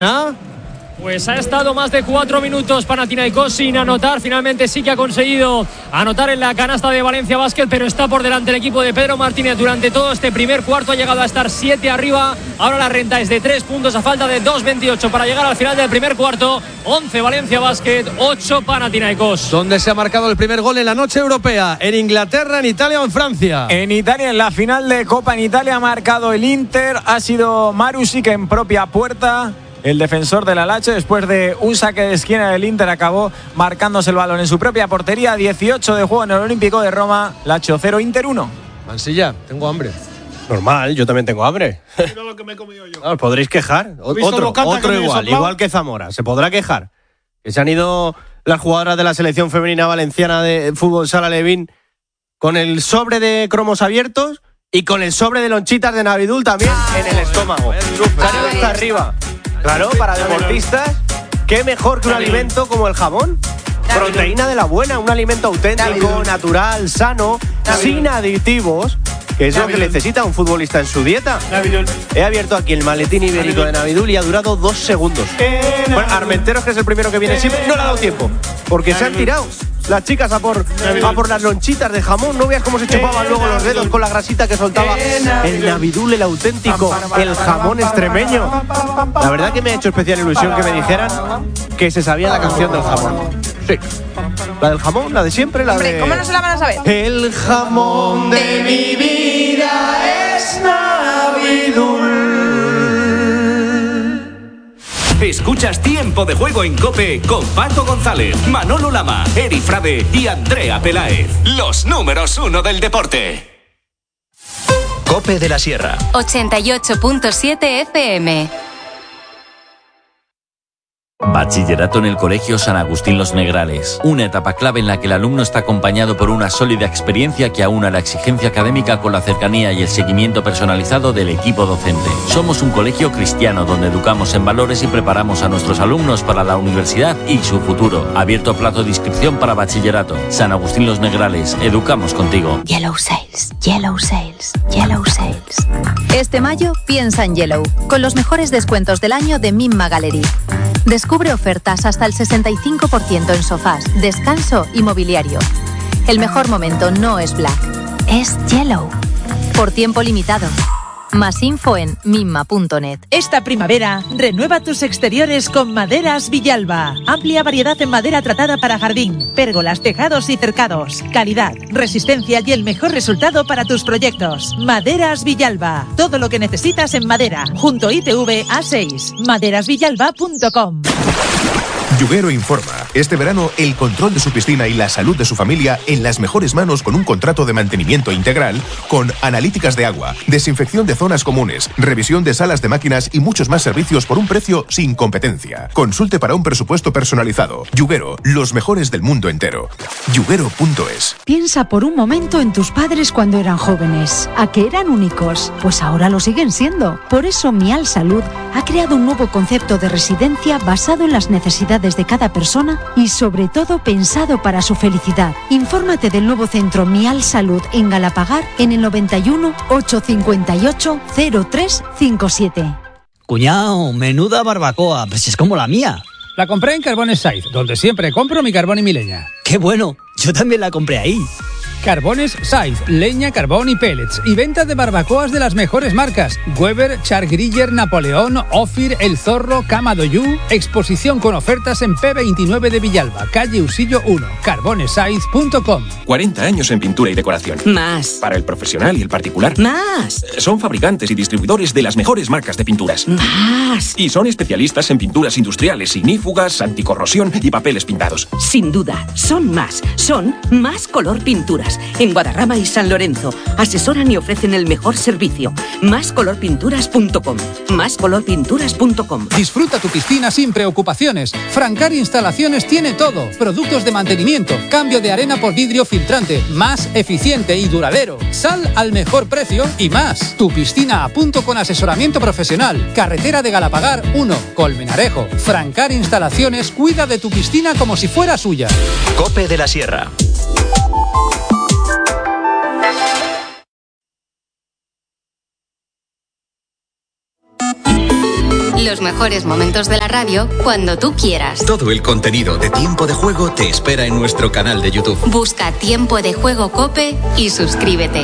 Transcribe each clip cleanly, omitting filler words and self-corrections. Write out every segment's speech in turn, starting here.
Pues ha estado más de 4 minutos Panathinaikos sin anotar. Finalmente sí que ha conseguido anotar en la canasta de Valencia Basket, pero está por delante el equipo de Pedro Martínez durante todo este primer cuarto. Ha llegado a estar 7 arriba. Ahora la renta es de 3 puntos a falta de 2.28 para llegar al final del primer cuarto. 11 Valencia Basket, 8 Panathinaikos. ¿Dónde se ha marcado el primer gol en la noche europea? ¿En Inglaterra, en Italia o en Francia? En Italia, en la final de Copa en Italia ha marcado el Inter. Ha sido Marusic en propia puerta. El defensor del Alache, después de un saque de esquina del Inter, acabó marcándose el balón en su propia portería. 18 de juego en el Olímpico de Roma. Lazio 0, Inter 1. Mansilla, tengo hambre. Normal, yo también tengo hambre. Mira lo que me he comido yo. Os podréis quejar. Otro igual que Zamora. Se podrá quejar. Que se han ido las jugadoras de la selección femenina valenciana de fútbol sala Levín con el sobre de cromos abiertos y con el sobre de lonchitas de Navidul también en el estómago. Salió hasta arriba. Claro, para deportistas, ¿qué mejor que un alimento como el jamón? Proteína de la buena, un alimento auténtico, natural, sano, sin aditivos, que es lo que necesita un futbolista en su dieta. He abierto aquí el maletín ibérico de Navidul y ha durado 2 segundos. Bueno, Armenteros, que es el primero que viene siempre, no le ha dado tiempo, porque se han tirado las chicas a por las lonchitas de jamón. No veas cómo se chupaban luego los dedos con la grasita que soltaba el Navidul, el auténtico, el jamón extremeño. La verdad que me ha hecho especial ilusión que me dijeran que se sabía la canción del jamón. Sí, la del jamón, la de siempre, la Hombre, ¿cómo no se la van a saber? El jamón de mi vida es Navidul. Escuchas Tiempo de Juego en COPE con Paco González, Manolo Lama, Eri Frade y Andrea Peláez. Los números 1 del deporte. COPE de la Sierra. 88.7 FM. Bachillerato en el Colegio San Agustín Los Negrales. Una etapa clave en la que el alumno está acompañado por una sólida experiencia que aúna la exigencia académica con la cercanía y el seguimiento personalizado del equipo docente. Somos un colegio cristiano donde educamos en valores y preparamos a nuestros alumnos para la universidad y su futuro. Abierto a plazo de inscripción para bachillerato. San Agustín Los Negrales. Educamos contigo. Yellow Sales, Yellow Sales, Yellow Sales. Este mayo piensa en Yellow, con los mejores descuentos del año de Mimma Gallery. Descubre ofertas hasta el 65% en sofás, descanso y mobiliario. El mejor momento no es Black, es Yellow. Por tiempo limitado. Más info en mimma.net. Esta primavera, renueva tus exteriores con Maderas Villalba. Amplia variedad en madera tratada para jardín, pérgolas, tejados y cercados. Calidad, resistencia y el mejor resultado para tus proyectos. Maderas Villalba. Todo lo que necesitas en madera. Junto ITV A6. maderasvillalba.com. Yuguero informa. Este verano, el control de su piscina y la salud de su familia en las mejores manos con un contrato de mantenimiento integral con analíticas de agua, desinfección de zonas comunes, revisión de salas de máquinas y muchos más servicios por un precio sin competencia. Consulte para un presupuesto personalizado. Yuguero, los mejores del mundo entero. Yuguero.es. Piensa por un momento en tus padres cuando eran jóvenes. ¿A que eran únicos? Pues ahora lo siguen siendo. Por eso Mial Salud ha creado un nuevo concepto de residencia basado en las necesidades de cada persona y sobre todo pensado para su felicidad. Infórmate del nuevo centro Mial Salud en Galapagar en el 91 858 0357. Cuñao, menuda barbacoa, pues es como la mía. La compré en Carbones Saiz, donde siempre compro mi carbón y mi leña. ¡Qué bueno! Yo también la compré ahí. Carbones Saiz, leña, carbón y pellets. Y venta de barbacoas de las mejores marcas. Weber, Chargriller, Napoleón, Ofir, El Zorro, Cama Doyú. Exposición con ofertas en P29 de Villalba, calle Usillo 1, carbonesaiz.com. 40 años en pintura y decoración. Más. Para el profesional y el particular. Más. Son fabricantes y distribuidores de las mejores marcas de pinturas. Más. Y son especialistas en pinturas industriales, ignífugas, anticorrosión y papeles pintados. Sin duda, son más. Son Más Color Pinturas. En Guadarrama y San Lorenzo. Asesoran y ofrecen el mejor servicio. Máscolorpinturas.com. Máscolorpinturas.com. Disfruta tu piscina sin preocupaciones. Francar Instalaciones tiene todo. Productos de mantenimiento, cambio de arena por vidrio filtrante, más eficiente y duradero. Sal al mejor precio y más. Tu piscina a punto con asesoramiento profesional. Carretera de Galapagar 1, Colmenarejo. Francar Instalaciones cuida de tu piscina como si fuera suya. COPE de la Sierra. Los mejores momentos de la radio cuando tú quieras. Todo el contenido de Tiempo de Juego te espera en nuestro canal de YouTube. Busca Tiempo de Juego COPE y suscríbete.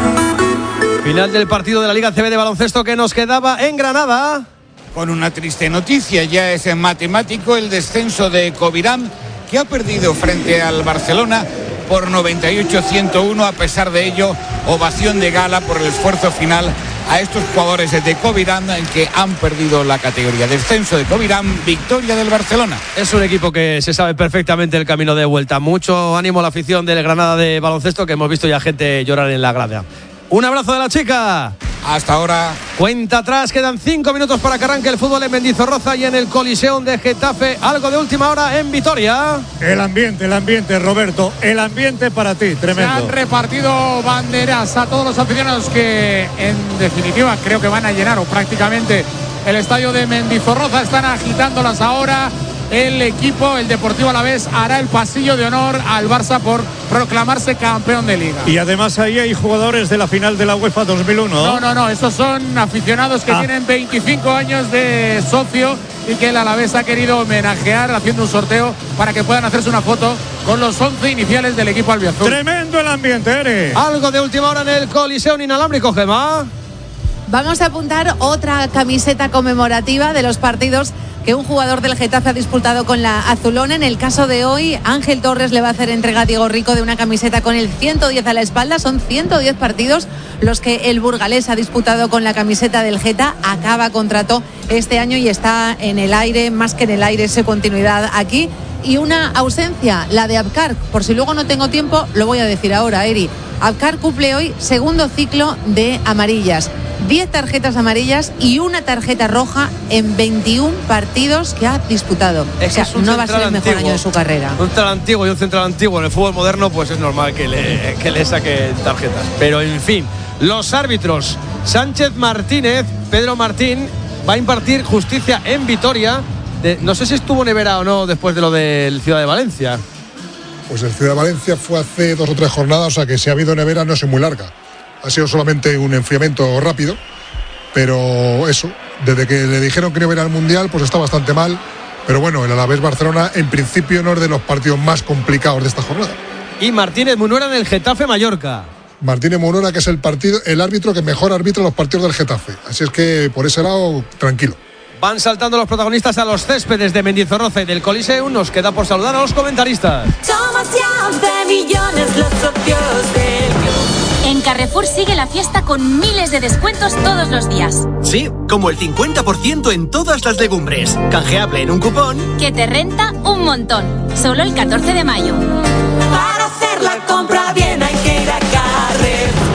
Final del partido de la Liga CB de baloncesto que nos quedaba en Granada. Con una triste noticia, ya es matemático el descenso de Covirán, que ha perdido frente al Barcelona por 98-101. A pesar de ello, ovación de gala por el esfuerzo final a estos jugadores de Covirán que han perdido la categoría. Descenso de Covirán, victoria del Barcelona. Es un equipo que se sabe perfectamente el camino de vuelta. Mucho ánimo a la afición del Granada de baloncesto, que hemos visto ya gente llorar en la grada. Un abrazo de la chica. Hasta ahora. Cuenta atrás, quedan 5 minutos para que arranque el fútbol en Mendizorroza y en el Coliseum de Getafe. Algo de última hora en Vitoria. El ambiente, Roberto. El ambiente para ti, tremendo. Se han repartido banderas a todos los aficionados que, en definitiva, creo que van a llenar o prácticamente el estadio de Mendizorroza. Están agitándolas ahora. El equipo, el Deportivo Alavés, hará el pasillo de honor al Barça por proclamarse campeón de Liga. Y además ahí hay jugadores de la final de la UEFA 2001. No, estos son aficionados que tienen 25 años de socio y que el Alavés ha querido homenajear haciendo un sorteo para que puedan hacerse una foto con los 11 iniciales del equipo albiazul. Tremendo el ambiente, Ere. Algo de última hora en el Coliseum inalámbrico, Gemma. Vamos a apuntar otra camiseta conmemorativa de los partidos que un jugador del Getafe ha disputado con la azulona. En el caso de hoy, Ángel Torres le va a hacer entrega a Diego Rico de una camiseta con el 110 a la espalda. Son 110 partidos los que el burgalés ha disputado con la camiseta del Geta. Acaba contrato este año y está en el aire, más que en el aire, esa continuidad aquí. Y una ausencia, la de Abkar. Por si luego no tengo tiempo, lo voy a decir ahora, Eri. Abkar cumple hoy segundo ciclo de amarillas. 10 tarjetas amarillas y una tarjeta roja en 21 partidos que ha disputado. Es que no va a ser el mejor año de su carrera. Un central antiguo y un central antiguo en el fútbol moderno, pues es normal que le saquen tarjetas. Pero en fin, los árbitros. Sánchez Martínez, Pedro Martín, va a impartir justicia en Vitoria. No sé si estuvo Nevera o no después de lo del Ciudad de Valencia. Pues el Ciudad de Valencia fue hace 2 o 3 jornadas, o sea que si ha habido nevera no es muy larga. Ha sido solamente un enfriamiento rápido, pero eso, desde que le dijeron que no iba a ir al Mundial, pues está bastante mal. Pero bueno, el Alavés Barcelona en principio no es de los partidos más complicados de esta jornada. Y Martínez Munuera en el Getafe Mallorca. Martínez Munuera, que es el árbitro que mejor arbitra los partidos del Getafe. Así es que por ese lado, tranquilo. Van saltando los protagonistas a los céspedes de Mendizorroza y del Coliseum. Nos queda por saludar a los comentaristas. Somos ya de millones los socios del club. En Carrefour sigue la fiesta con miles de descuentos todos los días. Sí, como el 50% en todas las legumbres. Canjeable en un cupón que te renta un montón. Solo el 14 de mayo. Para hacer la compra bien hay que ir a Carrefour.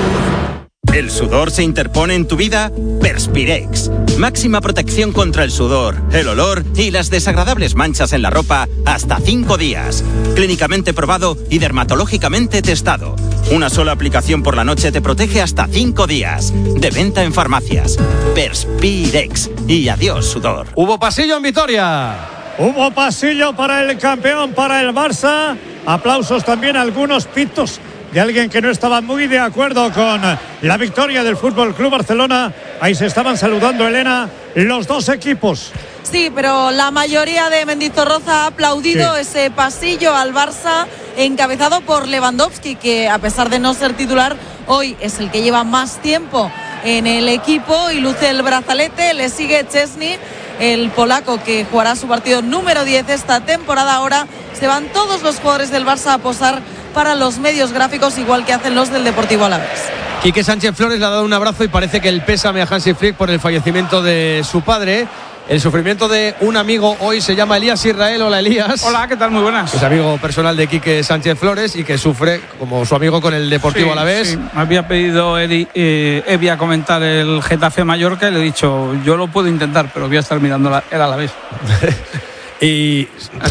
¿El sudor se interpone en tu vida? Perspirex. Máxima protección contra el sudor, el olor y las desagradables manchas en la ropa hasta 5 días. Clínicamente probado y dermatológicamente testado. Una sola aplicación por la noche te protege hasta 5 días. De venta en farmacias. Perspirex. Y adiós, sudor. Hubo pasillo en Vitoria. Hubo pasillo para el campeón, para el Barça. Aplausos también, algunos pitos de alguien que no estaba muy de acuerdo con la victoria del Fútbol Club Barcelona. Ahí se estaban saludando, Elena, los dos equipos. Sí, pero la mayoría de Mendizorroza ha aplaudido ese pasillo al Barça, encabezado por Lewandowski, que a pesar de no ser titular, hoy es el que lleva más tiempo en el equipo y luce el brazalete. Le sigue Szczesny, el polaco, que jugará su partido número 10 esta temporada. Ahora se van todos los jugadores del Barça a posar para los medios gráficos, igual que hacen los del Deportivo Alavés. Quique Sánchez Flores le ha dado un abrazo y parece que el pésame a Hansi Flick por el fallecimiento de su padre. El sufrimiento de un amigo hoy se llama Elías Israel. Hola, Elías. Hola, ¿qué tal? Muy buenas. Es amigo personal de Quique Sánchez Flores y que sufre como su amigo con el Deportivo Alavés. Sí. Me había pedido Evi a comentar el Getafe Mallorca y le he dicho, yo lo puedo intentar, pero voy a estar mirando el Alavés. Y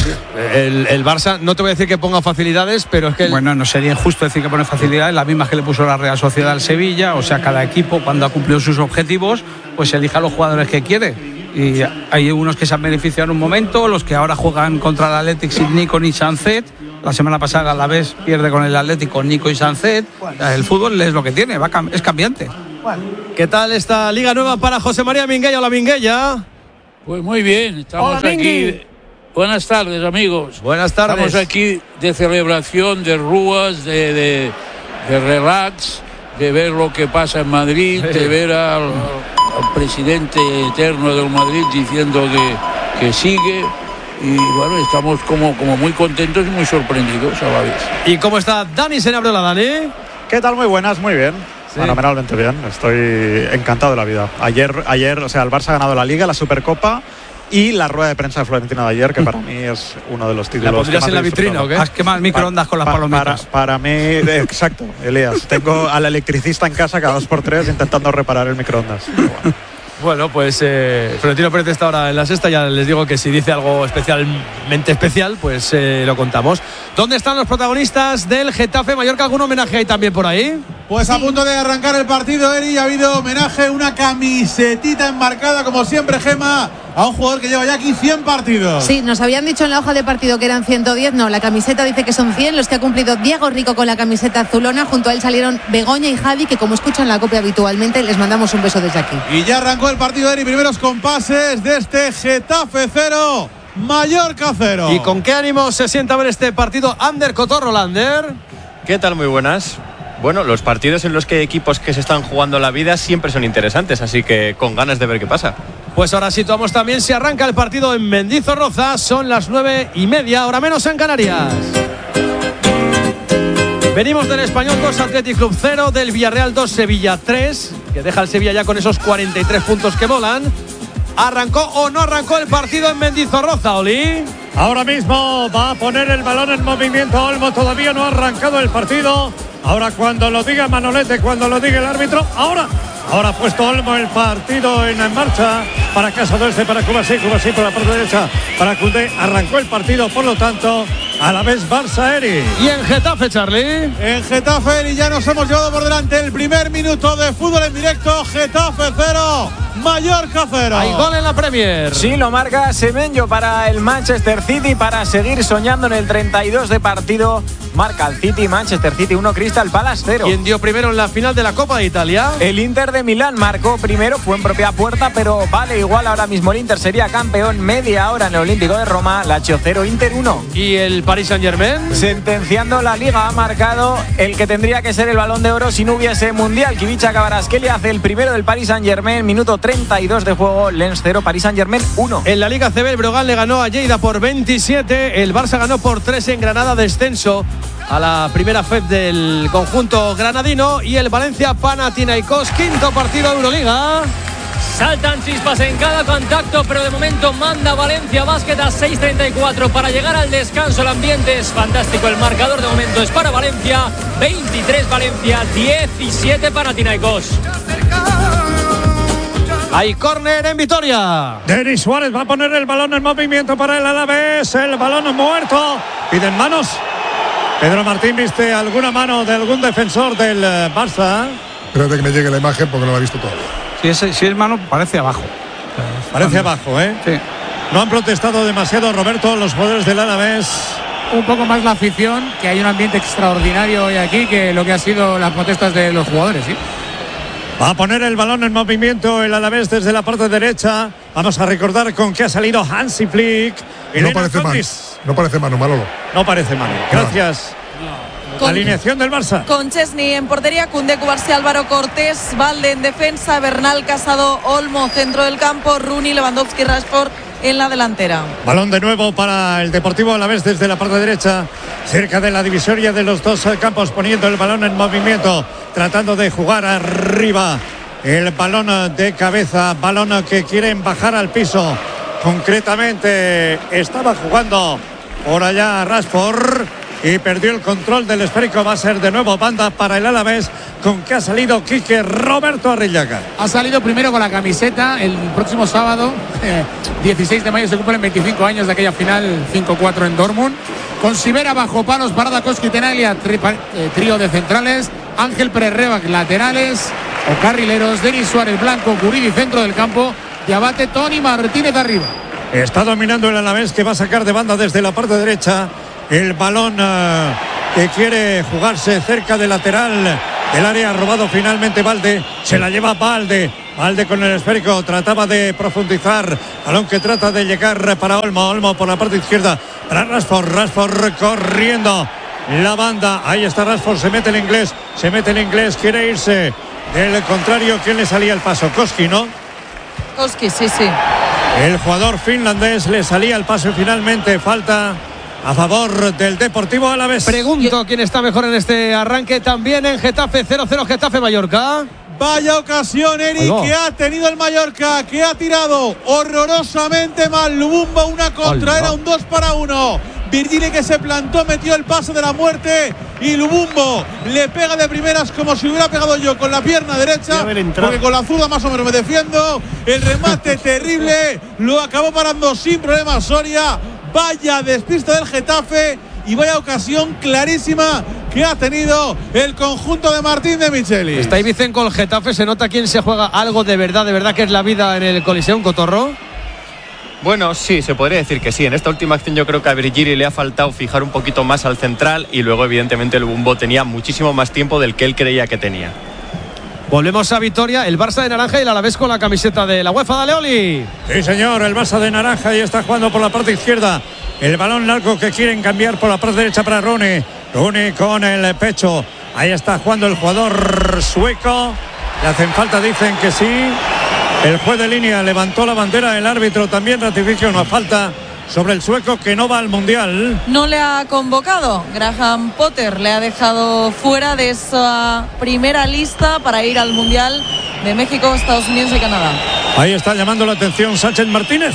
el Barça, no te voy a decir que ponga facilidades, pero es que... Bueno, no sería injusto decir que pone facilidades, las mismas que le puso la Real Sociedad al Sevilla. O sea, cada equipo, cuando ha cumplido sus objetivos, pues elija a los jugadores que quiere. Y hay unos que se han beneficiado en un momento, los que ahora juegan contra el Athletic sin Nico ni Sancet. La semana pasada a la vez pierde con el Atlético Nico y Sancet. El fútbol es lo que tiene, es cambiante. ¿Qué tal esta Liga Nueva para José María Minguella? Hola, Minguella. Pues muy bien, estamos Hola, aquí. Buenas tardes, amigos. Buenas tardes. Estamos aquí de celebración, de rúas, de relax, de ver lo que pasa en Madrid, de ver al presidente eterno del Madrid diciendo que sigue. Y bueno, estamos como muy contentos y muy sorprendidos a la vez. ¿Y cómo está Dani Senabriola, Dani? ¿Qué tal? Muy buenas, muy bien. Sí. Fenomenalmente bien. Estoy encantado de la vida. Ayer, o sea, el Barça ha ganado la Liga, la Supercopa y la rueda de prensa de Florentino de ayer, que para mí es uno de los títulos. ¿La pondrías en la vitrina o qué? Has quemado el microondas con las palomitas. Para mí, exacto, Elías. Tengo al electricista en casa cada 2x3 intentando reparar el microondas. Bueno, pues Florentino Pérez está ahora en la sexta. Ya les digo que si dice algo especialmente especial, pues lo contamos. ¿Dónde están los protagonistas del Getafe Mallorca? ¿Algún homenaje hay también por ahí? Pues a punto de arrancar el partido, Eri, ha habido homenaje, una camisetita enmarcada, como siempre, Gema, a un jugador que lleva ya aquí 100 partidos. Sí, nos habían dicho en la hoja de partido que eran 110, no, la camiseta dice que son 100, los que ha cumplido Diego Rico con la camiseta azulona. Junto a él salieron Begoña y Javi, que como escuchan la copia habitualmente, les mandamos un beso desde aquí. Y ya arrancó el partido, Eri, primeros compases de este Getafe 0, Mallorca 0. ¿Y con qué ánimo se sienta a ver este partido? Ander Cotorro, Lander. ¿Qué tal? Muy buenas. Bueno, los partidos en los que equipos que se están jugando la vida siempre son interesantes, así que con ganas de ver qué pasa. Pues ahora situamos también, se arranca el partido en Mendizorroza, son las 9:30, hora menos en Canarias. Venimos del Español 2, Athletic Club 0, del Villarreal 2, Sevilla 3, que deja el Sevilla ya con esos 43 puntos que volan. ¿Arrancó o no arrancó el partido en Mendizorroza, Oli? Ahora mismo va a poner el balón en movimiento Olmo, todavía no ha arrancado el partido. Ahora cuando lo diga Manolete, cuando lo diga el árbitro, ahora ha puesto Olmo el partido en marcha. Para Casa Dueste, para Cuba sí por la parte derecha, para Koundé. Arrancó el partido, por lo tanto, a la vez Barça, Eri. ¿Y en Getafe, Charlie? En Getafe, Eri, ya nos hemos llevado por delante el primer minuto de fútbol en directo. Getafe 0, Mallorca 0. Hay gol en la Premier. Sí, lo marca Semenyo para el Manchester City, para seguir soñando en el 32 de partido. Marca el City, Manchester City 1, Crystal Palace 0. ¿Quién dio primero en la final de la Copa de Italia? El Inter de Milán marcó primero, fue en propia puerta, pero vale igual, ahora mismo el Inter sería campeón. Media hora en el Olímpico de Roma, Lazio 0, Inter 1. ¿Y el Paris Saint-Germain? Sentenciando la Liga, ha marcado el que tendría que ser el Balón de Oro si no hubiese Mundial. Kivicha Kvaratskhelia hace el primero del Paris Saint-Germain, minuto 32 de juego, Lens 0, Paris Saint-Germain 1. En la Liga CB, el Brogan le ganó a Lleida por 27, el Barça ganó por 3 en Granada, descenso a la primera FEP del conjunto granadino. Y el Valencia Panathinaikos, quinto partido de Euroliga. Saltan chispas en cada contacto, pero de momento manda Valencia Basket a 6:34 para llegar al descanso. El ambiente es fantástico, el marcador de momento es para Valencia, 23 Valencia, 17 Panathinaikos. Hay córner en Vitoria. Denis Suárez va a poner el balón en movimiento para el Alavés, el balón muerto. Piden manos. Pedro Martín, ¿viste alguna mano de algún defensor del Barça? Espérate que me llegue la imagen porque no la he visto todavía. Si es mano, parece abajo. Parece abajo, ¿eh? Sí. No han protestado demasiado, Roberto, los jugadores del Alavés. Un poco más la afición, que hay un ambiente extraordinario hoy aquí que lo que ha sido las protestas de los jugadores, ¿sí? Va a poner el balón en movimiento el Alavés desde la parte derecha. Vamos a recordar con qué ha salido Hansi Flick. No parece mano, Manolo. No parece mano. Gracias. Alineación del Barça. Con Chesney en portería, Koundé, Cubarsí, Álvaro, Cortés, Valde en defensa, Bernal, Casado, Olmo, centro del campo, Rooney, Lewandowski, Rashford en la delantera. Balón de nuevo para el Deportivo Alavés desde la parte derecha, cerca de la divisoria de los dos campos, poniendo el balón en movimiento, tratando de jugar arriba. El balón de cabeza, balón que quieren bajar al piso. Concretamente estaba jugando por allá Rashford y perdió el control del esférico. Va a ser de nuevo banda para el Alavés, con que ha salido Quique Roberto Arrillaga. Ha salido primero con la camiseta. El próximo sábado 16 de mayo se cumplen 25 años de aquella final 5-4 en Dortmund. Con Sivera bajo palos, Parada, Koski, Tenaglia, trío de centrales, Ángel Pérez Rebac laterales o carrileros, Denis Suárez Blanco, Guridi centro del campo, Diabate, Tony Martínez arriba. Está dominando el Alavés, que va a sacar de banda desde la parte derecha. El balón que quiere jugarse cerca del lateral del área, robado finalmente Valde. Se la lleva Valde. Valde con el esférico, trataba de profundizar, balón que trata de llegar para Olmo por la parte izquierda, para Rashford corriendo la banda, ahí está Rashford, se mete el inglés, quiere irse, del contrario, ¿quién le salía el paso? Koski, ¿no? Koski, sí. El jugador finlandés le salía el paso y finalmente falta a favor del Deportivo Alavés. Pregunto quién está mejor en este arranque también en Getafe, 0-0 Getafe Mallorca. Vaya ocasión, Eric, que ha tenido el Mallorca, que ha tirado horrorosamente mal. Lubumbo, una contra, era un 2-1. Virgili que se plantó, metió el pase de la muerte y Lubumbo le pega de primeras como si hubiera pegado yo con la pierna derecha, porque con la zurda más o menos me defiendo. El remate terrible, lo acabó parando sin problemas Soria. Vaya despiste del Getafe y vaya ocasión clarísima que ha tenido el conjunto de Martín de Michelis. Está Ibicen con el Getafe, se nota quién se juega algo de verdad que es la vida en el Coliseum, Cotorro. Bueno, sí, se podría decir que sí. En esta última acción yo creo que a Virgili le ha faltado fijar un poquito más al central y luego evidentemente el Lubumbo tenía muchísimo más tiempo del que él creía que tenía. Volvemos a Vitoria, el Barça de naranja y el Alavés con la camiseta de la UEFA. Dale, Oli. Sí, señor, el Barça de naranja y está jugando por la parte izquierda. El balón largo que quieren cambiar por la parte derecha para Rooney con el pecho. Ahí está jugando el jugador sueco. Le hacen falta, dicen que sí. El juez de línea levantó la bandera, el árbitro también ratifica una falta sobre el sueco que no va al Mundial. No le ha convocado. Graham Potter le ha dejado fuera de esa primera lista para ir al Mundial de México, Estados Unidos y Canadá. Ahí está llamando la atención Sánchez Martínez.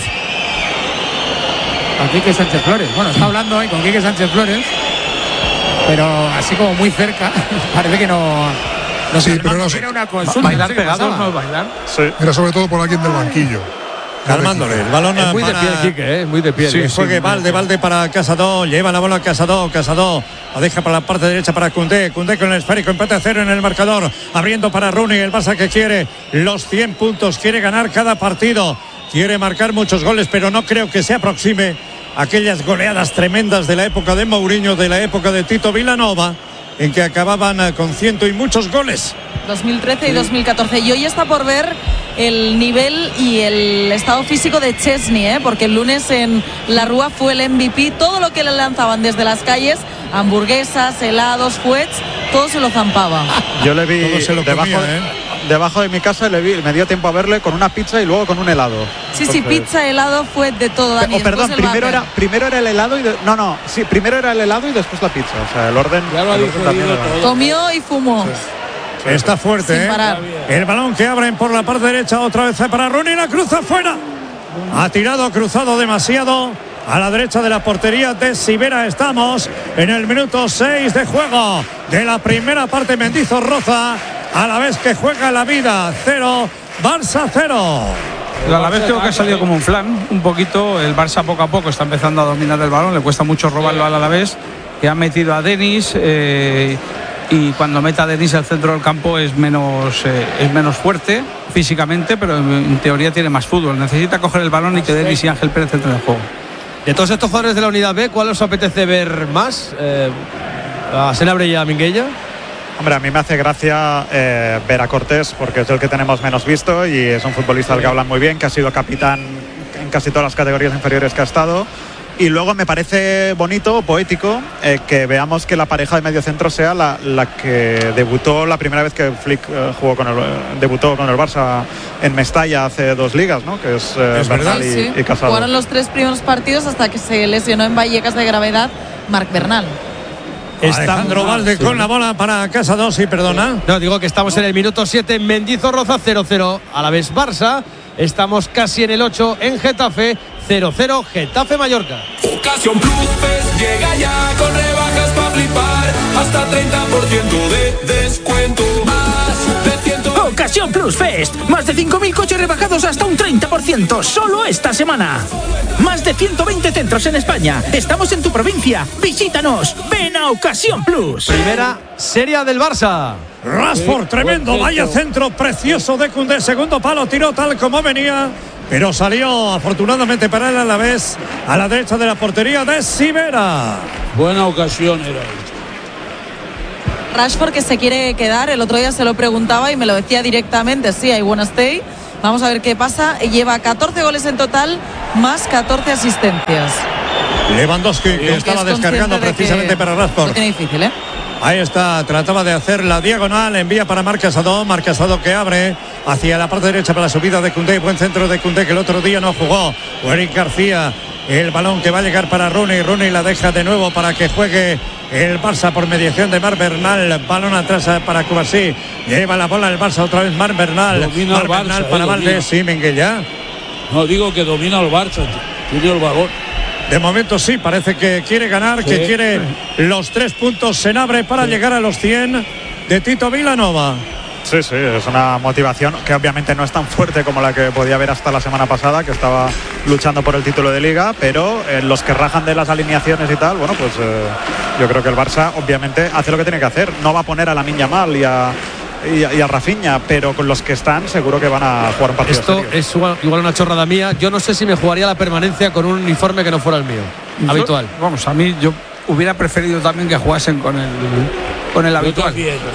A Quique Sánchez Flores. Bueno, está hablando ahí con Quique Sánchez Flores, pero así como muy cerca. Parece que no sí, pero era una consulta. Bailar pegados, no bailar. Sí. Era sobre todo por alguien del banquillo. Calmándole, el balón es muy de piel, Quique, muy de piel. Sí, juegue Valde para Casado, lleva la bola a Casado, la deja para la parte derecha para Koundé con el esférico, empate a 0 en el marcador, abriendo para Rooney, el Barça que quiere los 100 puntos, quiere ganar cada partido, quiere marcar muchos goles, pero no creo que se aproxime a aquellas goleadas tremendas de la época de Mourinho, de la época de Tito Vilanova, en que acababan con 100 y muchos goles. 2013 y 2014. Y hoy está por ver el nivel y el estado físico de Chesney, porque el lunes en la Rúa fue el MVP. Todo lo que le lanzaban desde las calles, hamburguesas, helados, fuets, todo se lo zampaba. Yo le vi debajo de mi casa, me dio tiempo a verle con una pizza y luego con un helado. Sí, entonces, pizza, helado, fue de todo, Dani. Perdón, primero era el helado y primero era el helado y después la pizza. O sea, el orden. Comió y fumó. Sí. Está fuerte, el balón que abren por la parte derecha otra vez para Rooney, la cruza fuera. Ha cruzado demasiado a la derecha de la portería de Sivera. Estamos en el minuto 6 de juego de la primera parte. Mendizorroza, a la vez que juega la vida, 0, Barça 0. El Alavés creo que ha salido como un flan, un poquito. El Barça poco a poco está empezando a dominar el balón, le cuesta mucho robarlo al Alavés, que ha metido a Denis. Y cuando meta a Denis al centro del campo es menos fuerte físicamente, pero en teoría tiene más fútbol. Necesita coger el balón y que Denis y Ángel Pérez entren en el juego. De todos estos jugadores de la unidad B, ¿cuál os apetece ver más? ¿A Senabre y a Minguella? Hombre, a mí me hace gracia ver a Cortés, porque es el que tenemos menos visto y es un futbolista al que hablan muy bien, que ha sido capitán en casi todas las categorías inferiores que ha estado. Y luego me parece bonito, poético, que veamos que la pareja de mediocentro sea la que debutó la primera vez que Flick debutó con el Barça en Mestalla hace 2 ligas, ¿no? Que es Bernal y Casado. Jugaron los 3 primeros partidos hasta que se lesionó en Vallecas de gravedad Marc Bernal. Alejandro Valde con la bola para Casado, sí, perdona. No, digo que estamos en el minuto 7 en Mendizorroza, 0-0 Alavés Barça. Estamos casi en el 8 en Getafe, 0-0 Getafe Mallorca. Ocasión Plus Fest llega ya con rebajas para flipar, hasta 30% de descuento. Más de 100. Ocasión Plus Fest, más de 5.000 coches rebajados hasta un 30%, solo esta semana. Más de 120 centros en España. Estamos en tu provincia. Visítanos. Ven a Ocasión Plus. Primera serie del Barça. Rashford, tremendo, vaya centro precioso de Koundé, segundo palo, tiró tal como venía, pero salió afortunadamente para él a la vez a la derecha de la portería de Sivera. Buena ocasión era esta. Rashford, que se quiere quedar. El otro día se lo preguntaba y me lo decía directamente. Sí, I wanna stay. Vamos a ver qué pasa. Lleva 14 goles en total, más 14 asistencias. Lewandowski, que estaba descargando precisamente para Rashford. Lo tiene difícil, ¿eh? Ahí está, trataba de hacer la diagonal, envía para Marc Casado que abre hacia la parte derecha para la subida de Koundé, buen centro de Koundé, que el otro día no jugó. Eric García, el balón que va a llegar para Rooney la deja de nuevo para que juegue el Barça por mediación de Marc Bernal, balón atrás para Cubarsí, lleva la bola el Barça otra vez Marc Bernal, domina el Barça, para Valdés, sí, Minguella. No, digo que domina el Barça, tiene el balón. De momento sí, parece que quiere ganar, que quiere los 3 puntos en abre para llegar a los 100 de Tito Vilanova. Sí, es una motivación que obviamente no es tan fuerte como la que podía haber hasta la semana pasada, que estaba luchando por el título de Liga, pero los que rajan de las alineaciones y tal, bueno, pues yo creo que el Barça obviamente hace lo que tiene que hacer. No va a poner a Lamine Yamal y a Rafinha, pero con los que están seguro que van a jugar un partido esto serio. Es igual una chorrada mía. Yo no sé si me jugaría la permanencia con un uniforme que no fuera el mío, habitual. Vamos, a mí yo hubiera preferido también que jugasen con el habitual.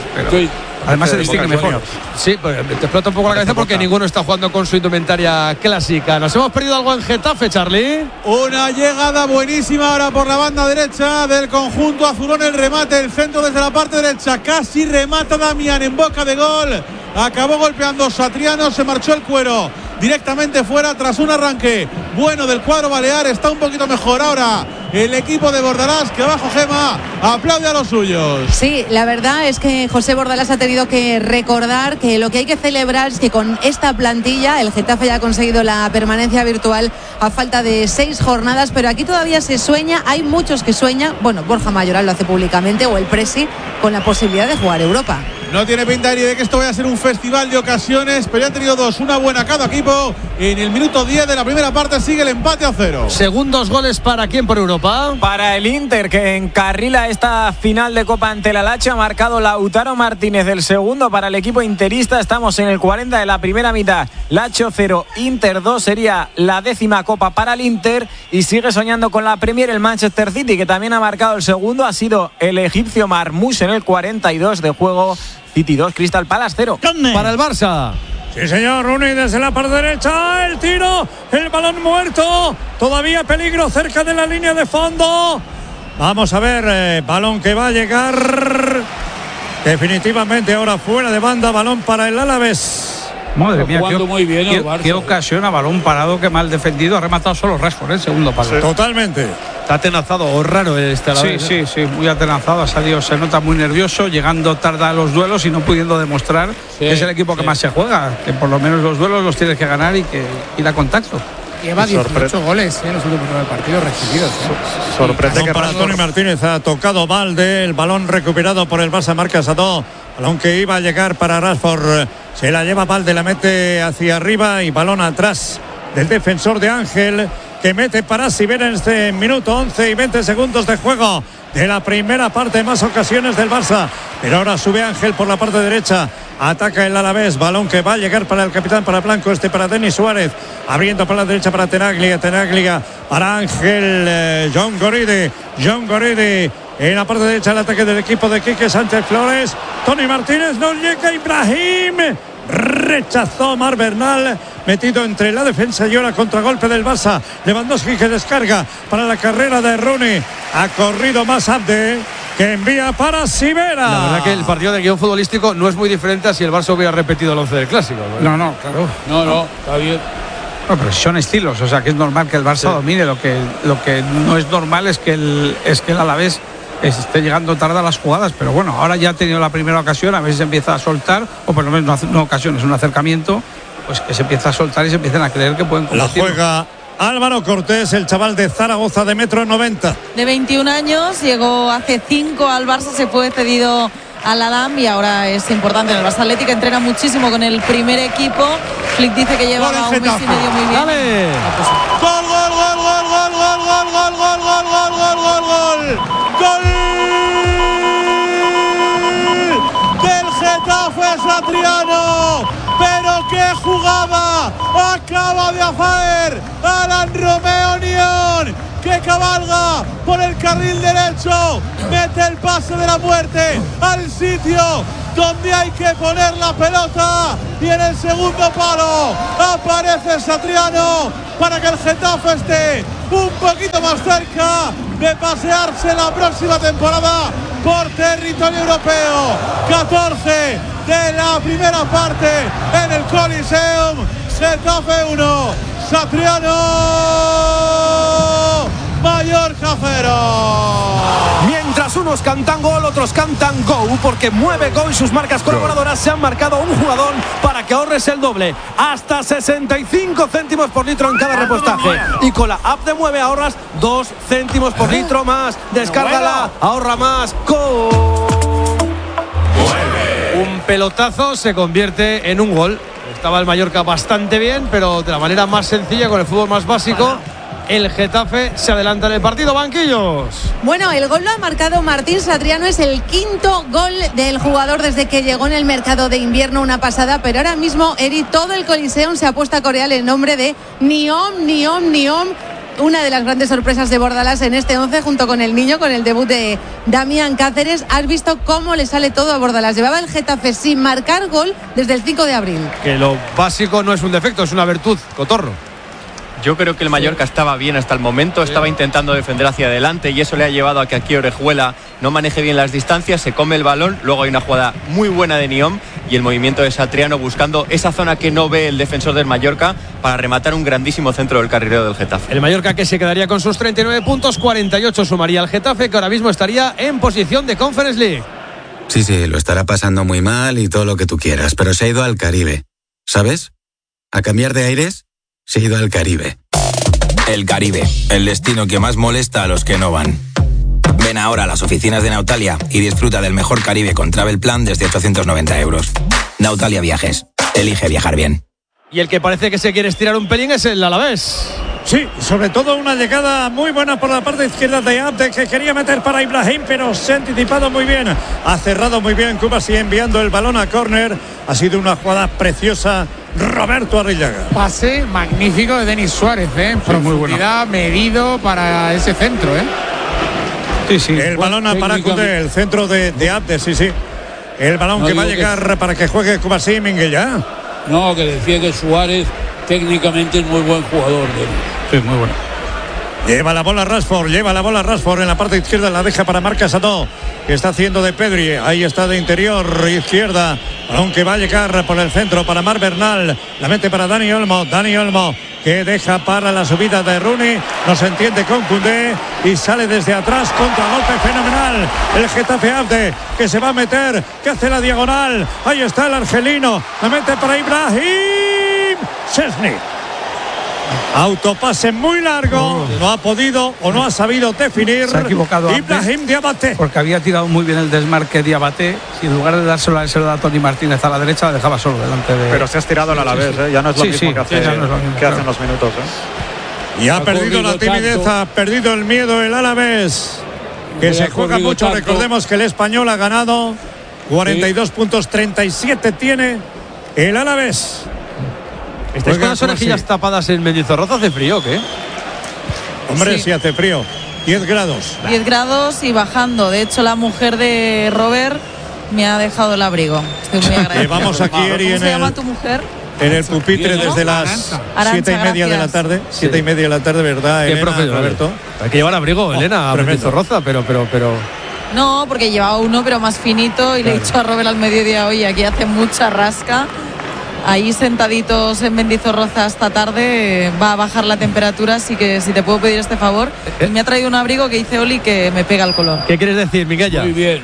Además se distingue mejor. Sí, pues te explota un poco la cabeza porque ninguno está jugando con su indumentaria clásica. ¿Nos hemos perdido algo en Getafe, Charlie? Una llegada buenísima ahora por la banda derecha del conjunto azulón. El remate, el centro desde la parte derecha. Casi remata Damián en boca de gol. Acabó golpeando Satriano, se marchó el cuero directamente fuera tras un arranque bueno del cuadro balear. Está un poquito mejor ahora el equipo de Bordalás, que abajo Gema aplaude a los suyos. Sí, la verdad es que José Bordalás ha tenido que recordar que lo que hay que celebrar es que con esta plantilla el Getafe ya ha conseguido la permanencia virtual a falta de 6 jornadas, pero aquí todavía se sueña, hay muchos que sueñan, bueno, Borja Mayoral lo hace públicamente, o el Presi, con la posibilidad de jugar Europa. No tiene pinta ni de que esto vaya a ser un festival de ocasiones, pero ya han tenido 2, una buena cada equipo. En el minuto 10 de la primera parte sigue el empate a 0. Segundos goles para quién por Europa. Para el Inter, que encarrila esta final de Copa ante la Lazio. Ha marcado Lautaro Martínez el segundo para el equipo interista. Estamos en el 40 de la primera mitad. Lazio 0, Inter 2. Sería la 10ª Copa para el Inter. Y sigue soñando con la Premier el Manchester City, que también ha marcado el segundo. Ha sido el egipcio Marmoush en el 42 de juego. City 2, Crystal Palace 0. Para el Barça. Sí, señor, Rooney desde la parte derecha, el tiro, el balón muerto, todavía peligro cerca de la línea de fondo. Vamos a ver, balón que va a llegar definitivamente ahora fuera de banda, balón para el Alavés. Madre mía, muy bien el Barça. qué ocasión a balón parado, que mal defendido, ha rematado solo Rashford, el segundo palo. Sí. Totalmente. Está atenazado o raro este Alavés. Sí, muy atenazado, ha salido, se nota muy nervioso, llegando tarde a los duelos y no pudiendo demostrar que es el equipo que más se juega, que por lo menos los duelos los tienes que ganar y que ir a contacto. Lleva 18 goles en los últimos 9 partidos recibidos. Sorprende que para Antonio Martínez ha tocado Valde, el balón recuperado por el Barça, Marc Casado, balón que iba a llegar para Rashford, se la lleva Valde, la mete hacia arriba y balón atrás del defensor de Ángel, que mete para Sibera en este minuto 11 y 20 segundos de juego de la primera parte, más ocasiones del Barça, pero ahora sube Ángel por la parte derecha, ataca el Alavés, balón que va a llegar para el capitán, para Blanco, para Denis Suárez, abriendo por la derecha para Tenaglia para Ángel, John Goridi en la parte derecha, el ataque del equipo de Quique Sánchez Flores, Tony Martínez, no llega Ibrahim, rechazó Marc Bernal, metido entre la defensa y ahora contragolpe del Barça. Lewandowski que descarga para la carrera de Rooney, ha corrido más Abde, que envía para Sibera. La verdad que el partido de guión futbolístico no es muy diferente a si el Barça hubiera repetido el 11 del Clásico, ¿no? No, claro. No, está bien. No, pero son estilos, o sea que es normal que el Barça domine. Lo que no es normal es que el Alavés esté llegando tarde a las jugadas, pero bueno, ahora ya ha tenido la primera ocasión, a ver si se empieza a soltar, o por lo menos no ocasión, es un acercamiento, pues que se empieza a soltar y se empiezan a creer que pueden competir. La juega Álvaro Cortés, el chaval de Zaragoza de 1,90 m. De 21 años, llegó hace 5 al Barça, se fue cedido a la DAM y ahora es importante en el Barça Atlético, entrena muchísimo con el primer equipo. Flick dice que llevaba un mes y medio muy bien. ¡Dale! ¡Gol, gol, gol, gol, gol, gol, gol, gol, gol, gol, gol, gol, gol, gol! ¡Gol! Del Getafe Satriano. ¡Pero qué jugada acaba de hacer Alan Romeo Unión! ¡Qué cabalga por el carril derecho, mete el pase de la muerte al sitio donde hay que poner la pelota, y en el segundo palo aparece Satriano para que el Getafe esté un poquito más cerca de pasearse la próxima temporada por territorio europeo. 14 de la primera parte en el Coliseum. Getafe 1, Satriano, Mallorca 0. Mientras unos cantan gol, otros cantan go, porque Mueve Go y sus marcas colaboradoras se han marcado un jugador para que ahorres el doble, hasta 65 céntimos por litro en cada repostaje. Y con la app de Mueve ahorras 2 céntimos por litro más. Descárgala, ahorra más. Go. Un pelotazo se convierte en un gol. Estaba el Mallorca bastante bien, pero de la manera más sencilla, con el fútbol más básico, el Getafe se adelanta en el partido. Banquillos. Bueno, el gol lo ha marcado Martín Satriano. Es el quinto gol del jugador desde que llegó en el mercado de invierno una pasada, pero ahora mismo, Eri, todo el Coliseum se ha puesto a corear el nombre de Niom. Una de las grandes sorpresas de Bordalás en este 11, junto con el niño, con el debut de Damián Cáceres. Has visto cómo le sale todo a Bordalás. Llevaba el Getafe sin marcar gol desde el 5 de abril. Que lo básico no es un defecto, es una virtud, Cotorro. Yo creo que el Mallorca estaba bien hasta el momento, estaba intentando defender hacia adelante y eso le ha llevado a que aquí Orejuela no maneje bien las distancias, se come el balón, luego hay una jugada muy buena de Niom y el movimiento de Satriano buscando esa zona que no ve el defensor del Mallorca para rematar un grandísimo centro del carrilero del Getafe. El Mallorca, que se quedaría con sus 39 puntos, 48 sumaría al Getafe, que ahora mismo estaría en posición de Conference League. Sí, lo estará pasando muy mal y todo lo que tú quieras, pero se ha ido al Caribe, ¿sabes? A cambiar de aires, se ha ido al Caribe. El Caribe, el destino que más molesta a los que no van. Ven ahora a las oficinas de Nautalia y disfruta del mejor Caribe con Travel Plan desde 890 euros. Nautalia Viajes. Elige viajar bien. Y el que parece que se quiere estirar un pelín es el Alavés. Sí, sobre todo una llegada muy buena por la parte izquierda de Abde, que quería meter para Ibrahim, pero se ha anticipado muy bien. Ha cerrado muy bien Kubasi enviando el balón a córner. Ha sido una jugada preciosa. Roberto Arrillaga. Pase magnífico de Denis Suárez, profundidad, medido para ese centro, Sí. El balón para Koundé, el centro de Abde, sí. El balón que va a llegar para que juegue Kubasi Minguella. No, que decía que Suárez técnicamente es muy buen jugador. Sí, muy bueno. Lleva la bola Rashford en la parte izquierda, la deja para Marc Casado, que está haciendo de Pedri. Ahí está de interior izquierda, aunque va a llegar por el centro para Marc Bernal, la mete para Dani Olmo, que deja para la subida de Rooney, no se entiende con Koundé y sale desde atrás, contragolpe fenomenal el Getafe. Abde, que se va a meter, que hace la diagonal, ahí está el argelino, la mete para Ibrahim Szczesny. Autopase muy largo, no ha podido o no ha sabido definir. Se ha equivocado Ibrahim Diabaté, porque había tirado muy bien el desmarque Diabaté, y en lugar de dárselo a él, se lo da a Tony Martínez a la derecha, la dejaba solo delante de. Pero se ha estirado el Alavés, ya no es lo mismo que hace en los minutos. Y ha perdido la timidez, ha perdido el miedo el Alavés, que se juega mucho. Recordemos que el Español ha ganado 42 puntos, 37 tiene el Alavés. ¿Estáis con las orejillas tapadas en Mendizorroza? ¿Hace frío o qué? Hombre, sí hace frío. 10 grados. 10 grados y bajando. De hecho, la mujer de Robert me ha dejado el abrigo. Estoy muy agradecida. Llevamos aquí, Eri, ¿Cómo se llama tu mujer? En el pupitre desde las 7:30 de la tarde. 7:30 de la tarde, ¿verdad, Qué Elena, Roberto? Hay que llevar abrigo, Elena, a Mendizorroza, pero. No, porque llevaba uno, pero más finito, y le he dicho a Robert al mediodía, oye, aquí hace mucha rasca. Ahí sentaditos en Mendizorroza esta tarde, va a bajar la temperatura, así que si te puedo pedir este favor. Y me ha traído un abrigo que dice Oli que me pega el color. ¿Qué quieres decir, Miguel? Muy bien.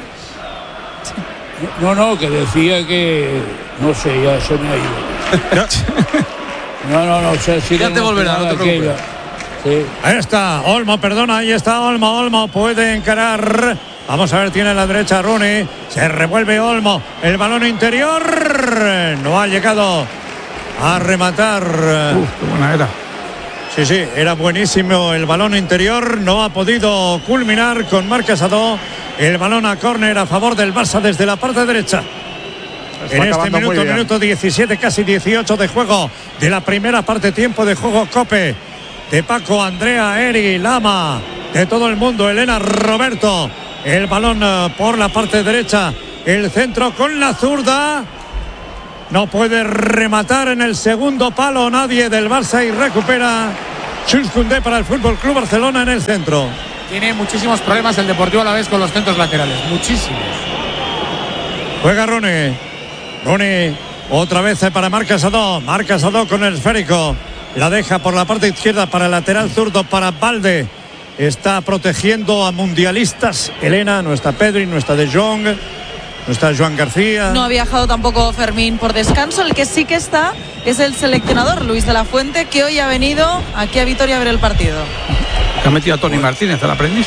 No, que decía que no sé, ya se me ha ido. No, o sea, si ya te volverá, no te preocupes. Sí. Ahí está Olmo, puede encarar. Vamos a ver, tiene a la derecha Rooney, se revuelve Olmo, el balón interior, no ha llegado a rematar. Qué buena era. Sí, era buenísimo el balón interior, no ha podido culminar con Marc Casado. El balón a córner a favor del Barça desde la parte derecha. En este minuto 17, casi 18 de juego de la primera parte, tiempo de juego COPE. de Paco, Andrea, Eri, Lama, de todo el mundo, Elena, Roberto. El balón por la parte derecha, el centro con la zurda. No puede rematar en el segundo palo nadie del Barça y recupera Jules Koundé para el Fútbol Club Barcelona en el centro. Tiene muchísimos problemas el Deportivo Alavés con los centros laterales, muchísimos. Juega Rooney. Rooney otra vez para Marc Casado. Marc Casado con el esférico. La deja por la parte izquierda para el lateral zurdo para Balde. Está protegiendo a mundialistas. Elena, no está Pedri, no está De Jong, no está Joan García. No ha viajado tampoco Fermín por descanso. El que sí que está es el seleccionador Luis de la Fuente, que hoy ha venido aquí a Vitoria a ver el partido. Que ha metido a Toni Martínez al aprendiz.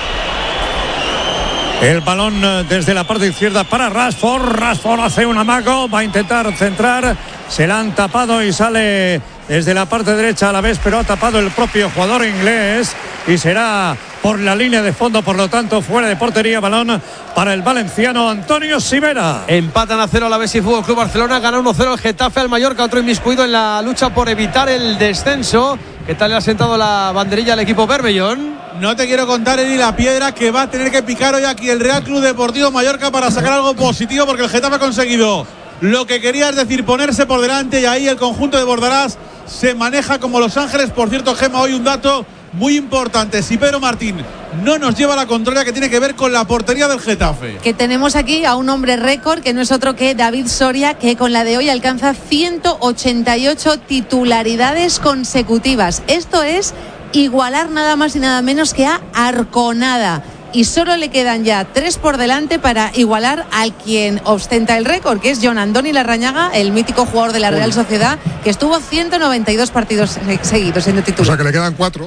El balón desde la parte izquierda para Rashford. Rashford hace un amago, va a intentar centrar. Se la han tapado y sale desde la parte derecha a la vez, pero ha tapado el propio jugador inglés y será por la línea de fondo, por lo tanto fuera de portería. Balón para el valenciano Antonio Sivera. Empatan a 0 Alavés y Fútbol Club Barcelona. Gana 1-0 el Getafe al Mallorca, otro inmiscuido en la lucha por evitar el descenso. ¿Qué tal le ha sentado la banderilla al equipo Berbellón? No te quiero contar, Eri, la piedra que va a tener que picar hoy aquí el Real Club Deportivo Mallorca para sacar algo positivo, porque el Getafe ha conseguido lo que quería, es decir, ponerse por delante, y ahí el conjunto de Bordalás se maneja como Los Ángeles. Por cierto, Gemma, hoy un dato muy importante: si Pedro Martín no nos lleva la contraria, que tiene que ver con la portería del Getafe. Que tenemos aquí a un hombre récord, que no es otro que David Soria, que con la de hoy alcanza 188 titularidades consecutivas. Esto es igualar nada más y nada menos que a Arconada. Y solo le quedan ya 3 por delante para igualar al quien ostenta el récord, que es Jon Andoni Larrañaga, el mítico jugador de la Real Sociedad, que estuvo 192 partidos seguidos siendo titular. O sea que le quedan 4.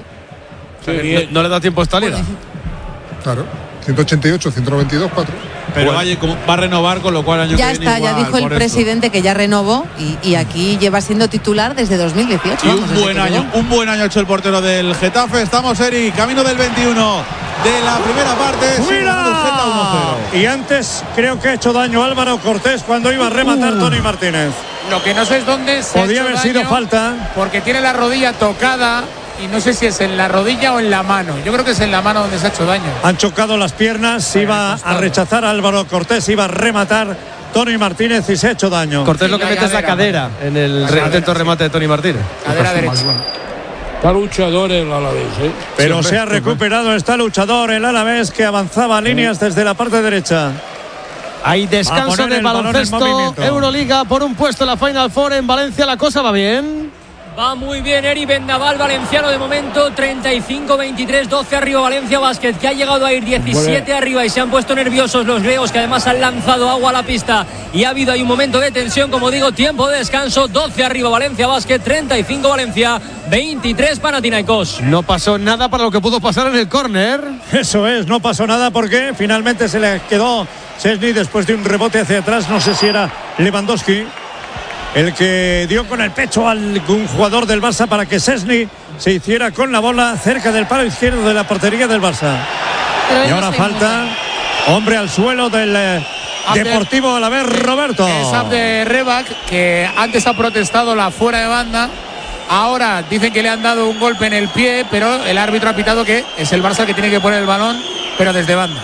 No le da tiempo a esta liga. Claro, 188, 192, 4. Pero va a renovar, con lo cual año ya que viene está, ya dijo el presidente que ya renovó y aquí lleva siendo titular desde 2018. Y un buen año ha hecho el portero del Getafe. Estamos, Eri, camino del 21 de la primera parte. ¡Mira! Y antes creo que ha hecho daño Álvaro Cortés cuando iba a rematar Toni Martínez. Lo que no sé es dónde se podía haber sido falta, porque tiene la rodilla tocada y no sé si es en la rodilla o en la mano. Yo creo que es en la mano donde se ha hecho daño. Han chocado las piernas, iba a rechazar a Álvaro Cortés, iba a rematar Toni Martínez y se ha hecho daño. Cortés lo que mete es la cadera en el intento remate de Toni Martínez. Cadera derecha. Está luchador el Alavés, pero siempre se ha recuperado, está luchador el Alavés, que avanzaba líneas desde la parte derecha. Hay descanso de baloncesto, Euroliga por un puesto en la Final Four en Valencia. La cosa va bien. Va muy bien Eri. Vendaval valenciano de momento, 35-23, 12 arriba Valencia Basket, que ha llegado a ir 17 arriba y se han puesto nerviosos los griegos, que además han lanzado agua a la pista y ha habido ahí un momento de tensión. Como digo, tiempo de descanso, 12 arriba Valencia Basket, 35 Valencia, 23 Panathinaikos. No pasó nada para lo que pudo pasar en el córner. Eso es, no pasó nada porque finalmente se le quedó Szczesny después de un rebote hacia atrás. No sé si era Lewandowski el que dio con el pecho a algún jugador del Barça para que Szczesny se hiciera con la bola cerca del palo izquierdo de la portería del Barça. Y ahora falta, hombre al suelo del Deportivo Alavés, Roberto. Es Abde Rebac, que antes ha protestado la fuera de banda. Ahora dicen que le han dado un golpe en el pie, pero el árbitro ha pitado que es el Barça que tiene que poner el balón, pero desde banda.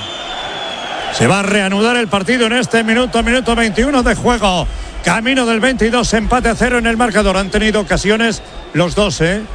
Se va a reanudar el partido en este minuto 21 de juego. Camino del 22, empate a 0 en el marcador. Han tenido ocasiones los dos,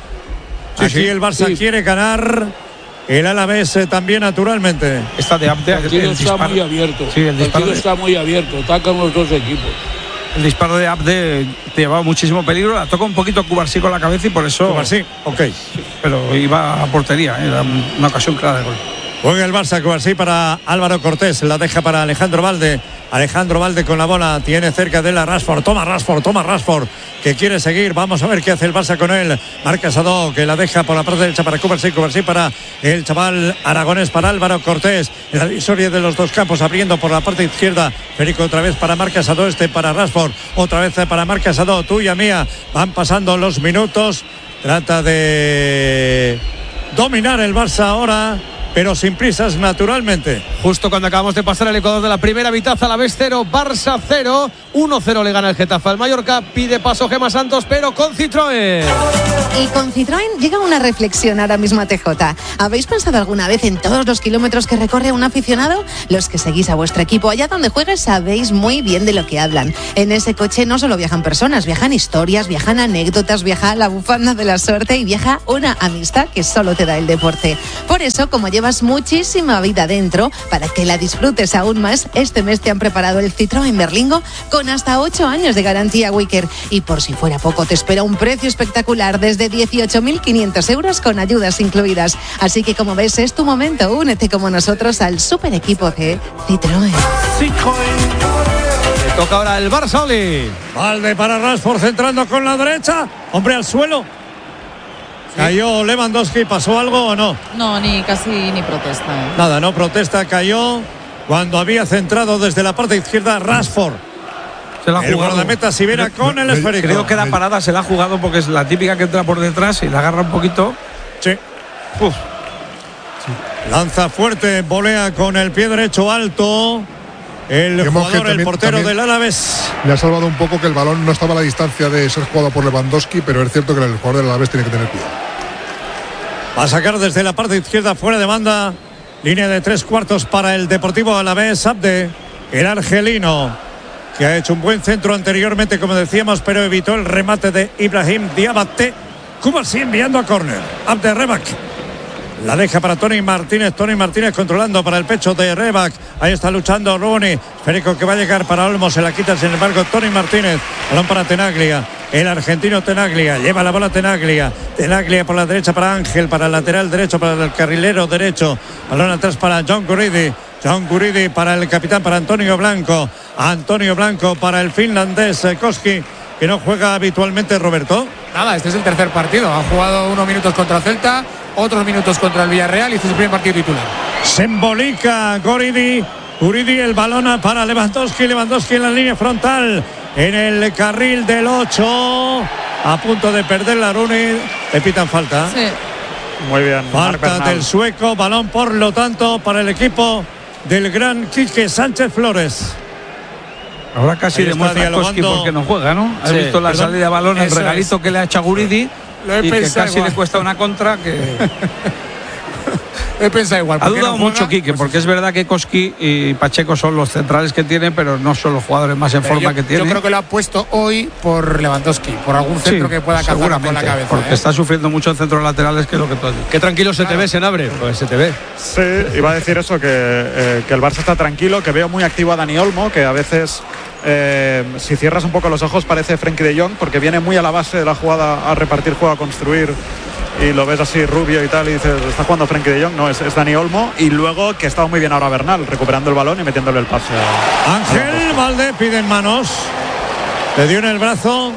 Aquí el Barça quiere ganar. El Alavés también, naturalmente. Está de Abde. El partido está muy abierto. Sí, el partido está muy abierto. Atacan los dos equipos. El disparo de Abde te llevaba muchísimo peligro. La toca un poquito Cubarsí con la cabeza y por eso. Cubarsí, ok. Pero iba a portería. Era una ocasión clara de gol. Juega el Barça, Cubarsí para Álvaro Cortés. La deja para Alejandro Balde. Alejandro Balde con la bola, tiene cerca de la Rashford. Toma Rashford, que quiere seguir. Vamos a ver qué hace el Barça con él. Marc Casado, que la deja por la parte derecha para Cubarsí para el chaval aragonés, para Álvaro Cortés. La divisoria de los dos campos, abriendo por la parte izquierda. Federico otra vez para Marc Casado, para Rashford. Otra vez para Marc Casado, tuya, mía. Van pasando los minutos. Trata de dominar el Barça ahora. pero sin prisas, naturalmente. Justo cuando acabamos de pasar el Ecuador de la primera mitad, Alavés 0, Barça 0, 1-0 le gana el Getafe al Mallorca, pide paso Gemma Santos, pero con Citroën. Y con Citroën llega una reflexión ahora mismo a TJ. ¿Habéis pensado alguna vez en todos los kilómetros que recorre un aficionado? Los que seguís a vuestro equipo allá donde juegues sabéis muy bien de lo que hablan. En ese coche no solo viajan personas, viajan historias, viajan anécdotas, viaja la bufanda de la suerte y viaja una amistad que solo te da el deporte. Por eso, como llevas muchísima vida dentro, para que la disfrutes aún más, este mes te han preparado el Citroën Berlingo con hasta 8 años de garantía Wicker. Y por si fuera poco, te espera un precio espectacular desde 18.500 euros con ayudas incluidas. Así que, como ves, es tu momento. Únete como nosotros al super equipo de Citroën. Le toca ahora el Barça, Oli. Valde para Rashford, centrando con la derecha. Hombre al suelo. ¿Cayó Lewandowski? ¿Pasó algo o no? No, casi ni protesta. Nada, no protesta, cayó cuando había centrado desde la parte izquierda Rashford. Se la ha el jugado. guardameta Sibera con el esférico. Creo que la parada se la ha jugado porque es la típica que entra por detrás y la agarra un poquito. Sí. Lanza fuerte, volea con el pie derecho alto. El jugador, el portero del Alavés. Le ha salvado un poco que el balón no estaba a la distancia de ser jugado por Lewandowski, pero es cierto que el jugador del Alavés tiene que tener cuidado. Va a sacar desde la parte izquierda, fuera de banda. Línea de 3/4 para el Deportivo Alavés. Abde, el argelino, que ha hecho un buen centro anteriormente, como decíamos, pero evitó el remate de Ibrahim Diabate. Kubasi enviando a córner. Abde Rebak. La deja para Tony Martínez controlando para el pecho de Rebak. Ahí está luchando Rooney. Esférico que va a llegar para Olmo. Se la quita, sin embargo, Tony Martínez. Balón para Tenaglia. El argentino Tenaglia. Lleva la bola Tenaglia. Tenaglia por la derecha para Ángel. Para el lateral derecho, para el carrilero derecho. Balón atrás para John Guridi. John Guridi para el capitán, para Antonio Blanco. Antonio Blanco para el finlandés Koski, que no juega habitualmente, Roberto. Nada, este es el tercer partido. Han jugado unos minutos contra el Celta, otros minutos contra el Villarreal y este es el primer partido titular. Se embolica Guridi, el balón para Lewandowski en la línea frontal, en el carril del 8, a punto de perder la Rooney. Le pitan falta. Sí. Muy bien. Falta del sueco, balón por lo tanto para el equipo del gran Quique Sánchez Flores. Ahora casi demuestra Koski porque no juega, ¿no? Has visto la salida de balón, el regalito que le ha hecho a Guridi y que casi le cuesta una contra que... He pensado igual. Ha dudado mucho Quique, porque es verdad que Koski y Pacheco son los centrales que tienen, pero no son los jugadores más en forma que tienen. Yo creo que lo ha puesto hoy por Lewandowski, por algún centro que pueda cazar con la cabeza. Porque está sufriendo mucho en centros laterales, que es lo que tú has dicho. Qué tranquilo se te ve, Senabre. Pues se te ve. Sí, iba a decir eso, que el Barça está tranquilo, que veo muy activo a Dani Olmo, que a veces... si cierras un poco los ojos parece Frenkie de Jong, porque viene muy a la base de la jugada, a repartir juego, a construir, y lo ves así rubio y tal, y dices, está jugando Frenkie de Jong. No, es Dani Olmo. Y luego que estaba muy bien ahora Bernal, recuperando el balón y metiéndole el pase Ángel Valde pide en manos, le dio en el brazo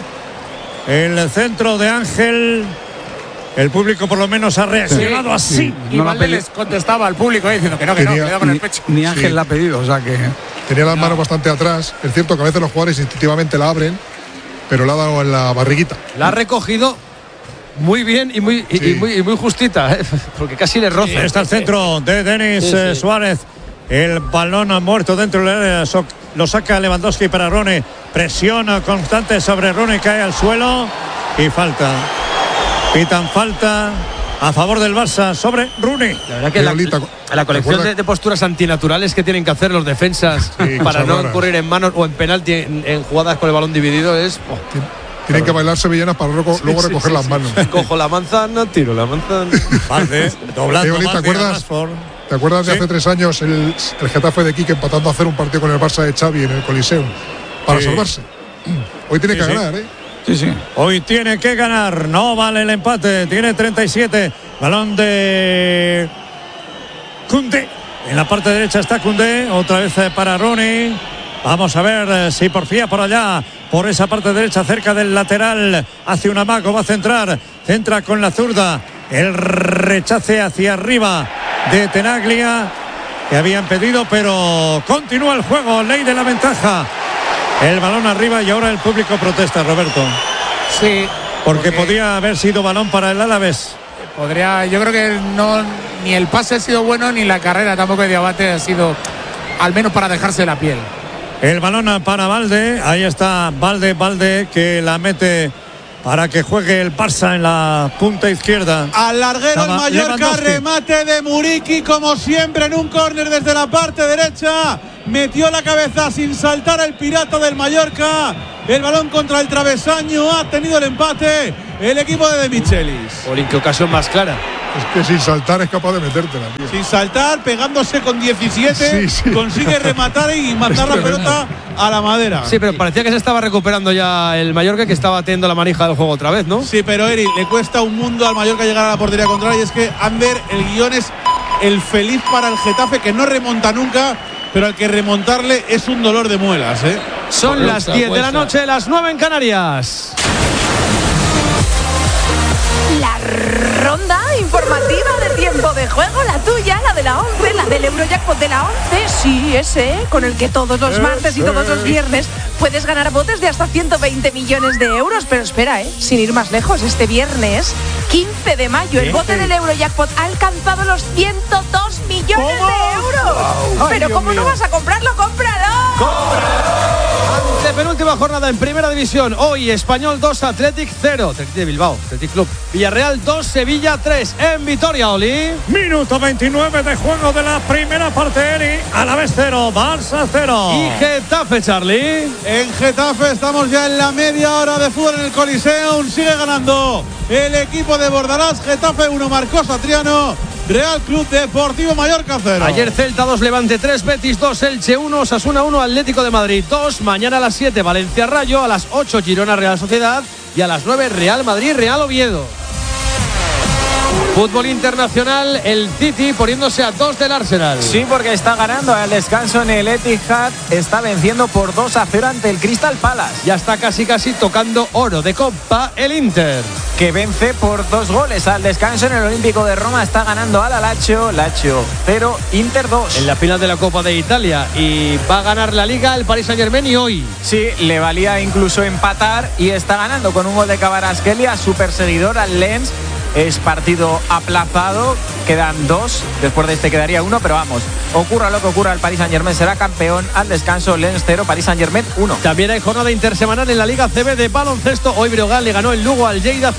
el centro de Ángel. El público por lo menos ha reaccionado así. Y Valde les contestaba al público diciendo que no, le da con el pecho. Ni Ángel la ha pedido, o sea que... Tenía las manos bastante atrás. Es cierto que a veces los jugadores instintivamente la abren, pero la ha dado en la barriguita. La ha recogido muy bien y muy justita, porque casi le roza. Está el centro de Denis Suárez. El balón ha muerto dentro del área. Lo saca Lewandowski para Rone. Presión constante sobre Rone, cae al suelo y falta. Pitan falta a favor del Barça sobre Rooney. La verdad que la colección de posturas antinaturales que tienen que hacer los defensas para no incurrir en manos o en penalti en jugadas con el balón dividido es... Tienen que bailar sevillanas para luego recoger las manos. Cojo la manzana, tiro la manzana. Vale, doblando. ¿Te acuerdas de hace 3 años el Getafe de Quique empatando a hacer un partido con el Barça de Xavi en el Coliseum para salvarse? Hoy tiene que ganar, ¿eh? Sí. Hoy tiene que ganar, no vale el empate, tiene 37, balón de Koundé, en la parte derecha está Koundé, otra vez para Rooney, vamos a ver si porfía por allá, por esa parte derecha cerca del lateral, hace un amago, va a centra con la zurda, el rechace hacia arriba de Tenaglia, que habían pedido, pero continúa el juego, ley de la ventaja. El balón arriba y ahora el público protesta, Roberto. Sí. Porque podía haber sido balón para el Alavés. Yo creo que no, ni el pase ha sido bueno, ni la carrera tampoco de Diabate ha sido, al menos para dejarse la piel. El balón para Balde. Ahí está Balde que la mete para que juegue el Barça en la punta izquierda. Al larguero el Mallorca, remate de Muriqui como siempre en un córner desde la parte derecha. Metió la cabeza sin saltar el pirata del Mallorca. El balón contra el travesaño, ha tenido el empate el equipo de Michelis. Olin, qué ocasión más clara. Es que sin saltar es capaz de metértela, tío. Sin saltar, pegándose con 17, consigue rematar y mandar la pelota a la madera. Sí, pero parecía que se estaba recuperando ya el Mallorca, que estaba teniendo la manija del juego otra vez, ¿no? Sí, pero Eri, le cuesta un mundo al Mallorca llegar a la portería contraria. Y es que Ander, el guión es el feliz para el Getafe, que no remonta nunca, pero al que remontarle es un dolor de muelas, ¿eh? Son las 10 de la noche, las 9 en Canarias. La ronda informativa de tiempo de juego, la tuya, la de la 11, la del Eurojackpot de la 11, sí, ese, con el que todos los martes y todos los viernes puedes ganar botes de hasta 120 millones de euros. Pero espera, sin ir más lejos, este viernes 15 de mayo el bote del Eurojackpot ha alcanzado los 102 millones de euros. Wow. Pero ¿cómo no vas a comprarlo? ¡Cómpralo! Penúltima jornada en Primera División. Hoy Español 2, Athletic 0. Athletic de Bilbao, Athletic Club. Villarreal 2, Sevilla 3. En Vitoria, Oli. Minuto 29 de juego de la primera parte, Eri. Alavés 0, Barça 0. Y Getafe, Charlie. En Getafe estamos ya en la media hora de fútbol en el Coliseum. Sigue ganando el equipo de Bordalás. Getafe 1, marcó Satriano. Real Club Deportivo Mallorca 0. Ayer Celta 2, Levante 3, Betis 2, Elche 1, Osasuna 1, Atlético de Madrid 2. Mañana a las 7 Valencia Rayo, a las 8 Girona Real Sociedad y a las 9 Real Madrid Real Oviedo. Fútbol internacional, el City poniéndose a 2 del Arsenal. Sí, porque está ganando al descanso en el Etihad. Está venciendo por 2-0 ante el Crystal Palace. Ya está casi tocando oro de copa el Inter, que vence por 2 goles al descanso en el Olímpico de Roma. Está ganando al Lazio 0, Inter 2. En la final de la Copa de Italia. Y va a ganar la Liga el Paris Saint-Germain y hoy. Sí, le valía incluso empatar y está ganando con un gol de Kvaratskhelia, su perseguidor, al Lens. Es partido aplazado, quedan 2, después de este quedaría 1, pero vamos, ocurra lo que ocurra, el Paris Saint-Germain será campeón al descanso. Lens 0, Paris Saint-Germain 1. También hay jornada intersemanal en la Liga CB de baloncesto. Hoy Breogán le ganó el Lugo al Lleida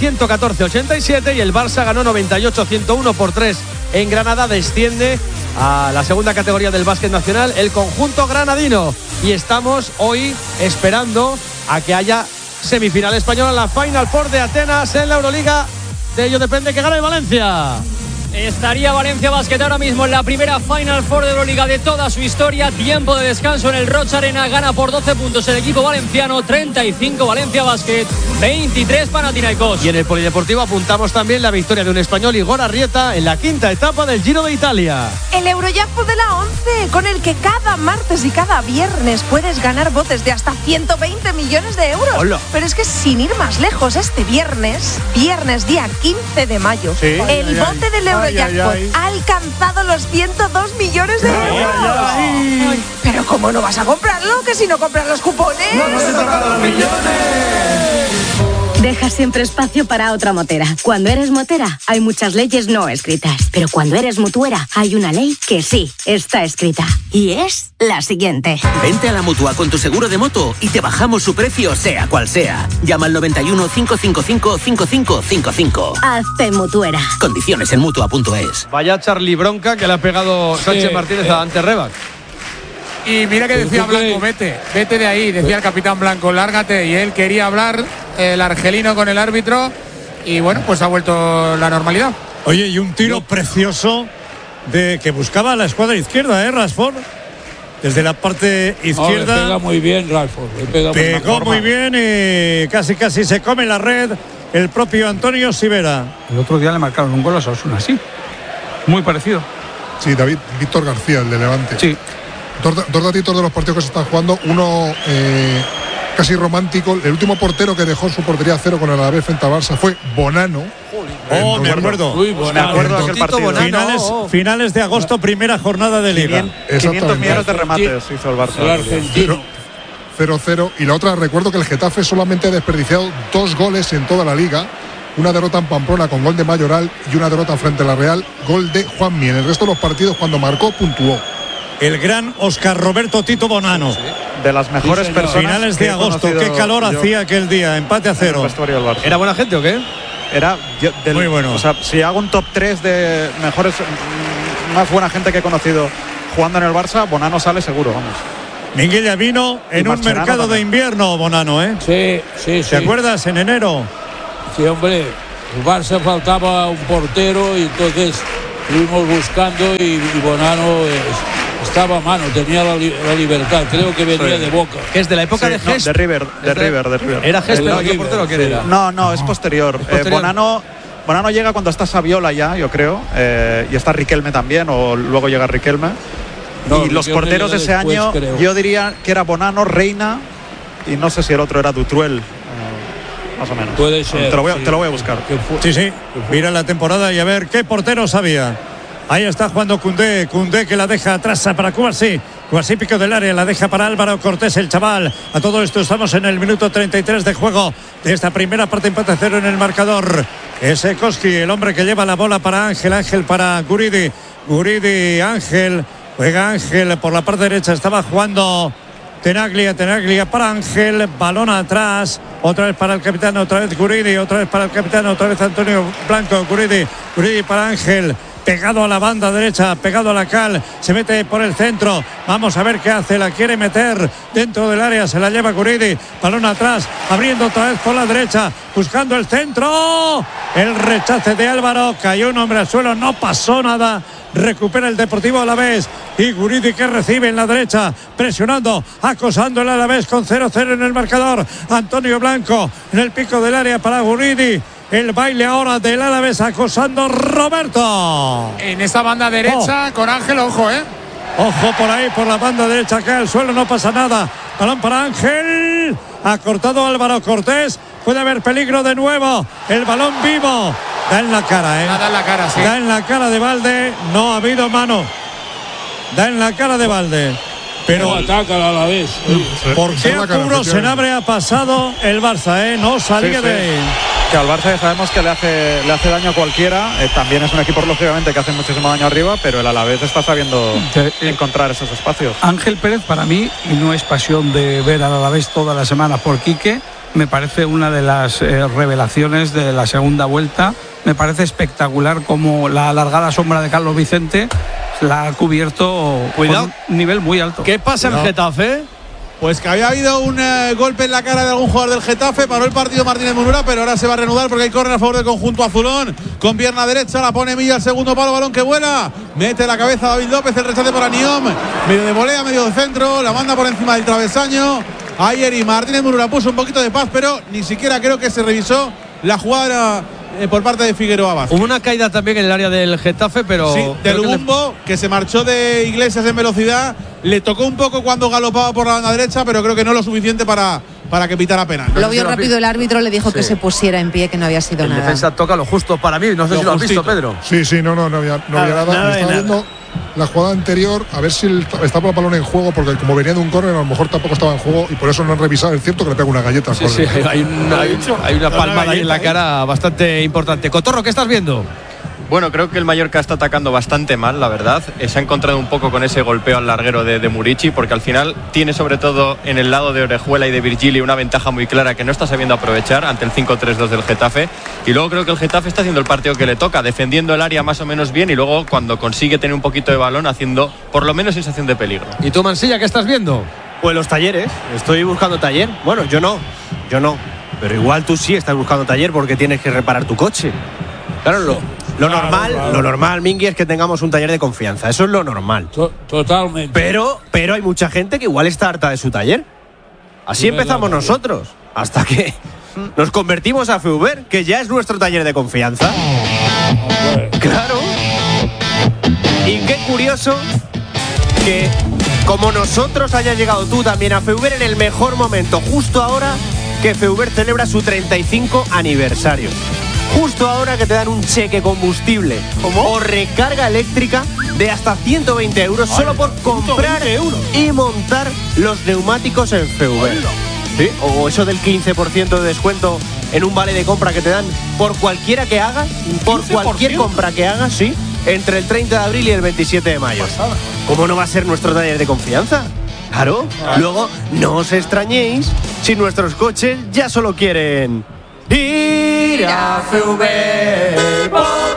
114-87 y el Barça ganó 98-101 por 3 en Granada. Desciende a la segunda categoría del básquet nacional el conjunto granadino y estamos hoy esperando a que haya semifinal española, la Final Four de Atenas en la Euroliga. De ello depende que gane el Valencia. Estaría Valencia Basket ahora mismo en la primera Final Four de Euroliga de toda su historia. Tiempo de descanso en el Roch Arena. Gana por 12 puntos el equipo valenciano. 35 Valencia Basket, 23 Panathinaikos. Y en el Polideportivo apuntamos también la victoria de un español, Igor Arrieta, en la quinta etapa del Giro de Italia. El Eurojackpot de la 11, con el que cada martes y cada viernes puedes ganar botes de hasta 120 millones de euros. ¡Hola! Pero es que sin ir más lejos, este viernes día 15 de mayo, sí. El bote del Eurojackpot ha alcanzado los 102 millones de euros. Ay, pero ¿cómo no vas a comprarlo? Que si no compras los cupones. ¡No se tocan los millones! Deja siempre espacio para otra motera. Cuando eres motera, hay muchas leyes no escritas. Pero cuando eres mutuera, hay una ley que sí está escrita. Y es la siguiente. Vente a la Mutua con tu seguro de moto y te bajamos su precio, sea cual sea. Llama al 91 555 5555. Hazte mutuera. Condiciones en Mutua.es. Vaya Charlie bronca que le ha pegado Sánchez Martínez a Ante Rebac. Y mira que decía Blanco, vete de ahí, decía el capitán Blanco, lárgate. Y él quería hablar, el argelino, con el árbitro. Y bueno, pues ha vuelto la normalidad. Oye, y un tiro precioso de que buscaba la escuadra izquierda, Rashford. Desde la parte izquierda. Pega muy bien, Rashford. Pegó muy bien y casi se come la red el propio Antonio Sivera. El otro día le marcaron un gol a Osasuna, sí. Muy parecido. Sí, Víctor García, el de Levante. Sí. Dos datitos de los partidos que se están jugando. Uno casi romántico. El último portero que dejó su portería cero con el Alavés frente a Barça fue Bonano. Me acuerdo. Me acuerdo de aquel partido. Finales de agosto, primera jornada de Liga. 500 millones de remates hizo el Barça. El argentino. 0-0. Y la otra, recuerdo que el Getafe solamente ha desperdiciado 2 goles en toda la Liga. una derrota en Pamplona con gol de Mayoral y una derrota frente a la Real, gol de Juanmi. En el resto de los partidos, cuando marcó, puntuó. El gran Óscar Roberto Tito Bonano. De las mejores personas. Finales de agosto, qué calor hacía aquel día, empate a 0. ¿Era buena gente o qué? Era muy bueno. O sea, si hago un top 3 de mejores, más buena gente que he conocido jugando en el Barça, Bonano sale seguro, vamos. Minguella vino en un mercado de invierno, Bonano, ¿eh? Sí. ¿Te acuerdas? En enero. Sí, hombre. El Barça faltaba un portero y entonces estuvimos buscando y Bonano estaba a mano, tenía la libertad. Creo que venía de Boca. ¿Que es de la época de Gest? De River. ¿Era Gest pero qué portero que era? No, es posterior. Bonano llega cuando está Saviola ya, yo creo, y está Riquelme también, o luego llega Riquelme. No, y los porteros de ese año, creo. Yo diría que era Bonano, Reina, y no sé si el otro era Dutruel. Más o menos. Puede ser. Te lo voy a buscar. Sí. Mira la temporada y a ver qué porteros había. Ahí está jugando Koundé que la deja atrás para Cubarsí. Cubarsí pico del área, la deja para Álvaro Cortés, el chaval. A todo esto estamos en el minuto 33 de juego de esta primera parte, empate a 0 en el marcador. Ese Koski, el hombre que lleva la bola para Ángel para Guridi, Ángel. Juega Ángel por la parte derecha, estaba jugando Tenaglia para Ángel, balón atrás, otra vez para el capitán, otra vez Guridi, otra vez para el capitán, otra vez Antonio Blanco, Guridi para Ángel, pegado a la banda derecha, pegado a la cal, se mete por el centro, vamos a ver qué hace, la quiere meter dentro del área, se la lleva Guridi, balón atrás, abriendo otra vez por la derecha, buscando el centro, el rechace de Álvaro, cayó un hombre al suelo, no pasó nada. Recupera el Deportivo Alavés y Guridi que recibe en la derecha, presionando, acosando el Alavés con 0-0 en el marcador. Antonio Blanco en el pico del área para Guridi. El baile ahora del Alavés acosando Roberto. En esa banda derecha con Ángel, ojo, Ojo por ahí, por la banda derecha, cae al suelo, no pasa nada. Balón para Ángel. Ha cortado Álvaro Cortés. Puede haber peligro de nuevo. El balón vivo. Da en la cara, Da en la cara, sí. Da en la cara de Valde. No ha habido mano. Da en la cara de Valde. Pero ataca a la vez. ¿Por qué apuro Senabre ha pasado el Barça? No salía de ahí. Que al Barça ya sabemos que le hace daño a cualquiera. También es un equipo, lógicamente, que hace muchísimo daño arriba, pero el Alavés está sabiendo encontrar esos espacios. Ángel Pérez, para mí, y no es pasión de ver al Alavés toda la semana por Quique, me parece una de las revelaciones de la segunda vuelta. Me parece espectacular como la alargada sombra de Carlos Vicente la ha cubierto con un nivel muy alto. ¿Qué pasa en Getafe? Pues que había habido un golpe en la cara de algún jugador del Getafe, paró el partido Martínez Munura, pero ahora se va a reanudar porque hay córner a favor del conjunto azulón, con pierna derecha, la pone Milla al segundo palo, balón que vuela, mete la cabeza David López, el rechace para Niom, medio de volea, medio de centro, la manda por encima del travesaño. Ayer y Martínez Munura puso un poquito de paz, pero ni siquiera creo que se revisó la jugada por parte de Figueroa Vázquez. Hubo una caída también en el área del Getafe, pero sí, del Lumbo, que se marchó de Iglesias en velocidad. Le tocó un poco cuando galopaba por la banda derecha, pero creo que no lo suficiente para que pitara penal. Lo vio rápido el árbitro, le dijo que se pusiera en pie, que no había sido nada. La defensa toca lo justo para mí, no sé si lo has visto, Pedro. Sí, no había nada. Estaba viendo la jugada anterior, a ver si estaba el balón en juego, porque como venía de un córner, a lo mejor tampoco estaba en juego y por eso no han revisado. Es cierto que le pega una galleta al córner. Sí, hay una palmada ahí en la cara bastante importante. Cotorro, ¿qué estás viendo? Bueno, creo que el Mallorca está atacando bastante mal, la verdad. Se ha encontrado un poco con ese golpeo al larguero de Murici, porque al final tiene sobre todo en el lado de Orejuela y de Virgili una ventaja muy clara que no está sabiendo aprovechar ante el 5-3-2 del Getafe. Y luego creo que el Getafe está haciendo el partido que le toca, defendiendo el área más o menos bien y luego cuando consigue tener un poquito de balón haciendo por lo menos sensación de peligro. ¿Y tú, Mansilla, qué estás viendo? Pues los talleres, estoy buscando taller. Bueno, yo no. Pero igual tú sí estás buscando taller porque tienes que reparar tu coche. Claro, lo normal, Mingui, es que tengamos un taller de confianza. Eso es lo normal. Totalmente. Pero hay mucha gente que igual está harta de su taller. Así empezamos nosotros. Hasta que nos convertimos a Feuber, que ya es nuestro taller de confianza. Claro. Y qué curioso que, como nosotros, hayas llegado tú también a Feuber en el mejor momento. Justo ahora que Feuber celebra su 35 aniversario. Justo ahora que te dan un cheque combustible o recarga eléctrica de hasta 120 euros solo por comprar y montar los neumáticos en Feuber. ¿Sí? O eso del 15% de descuento en un vale de compra que te dan por cualquiera que hagas, por cualquier compra que hagas, sí, entre el 30 de abril y el 27 de mayo. ¿Cómo no va a ser nuestro taller de confianza? Claro. Luego, no os extrañéis si nuestros coches ya solo quieren ir a FV.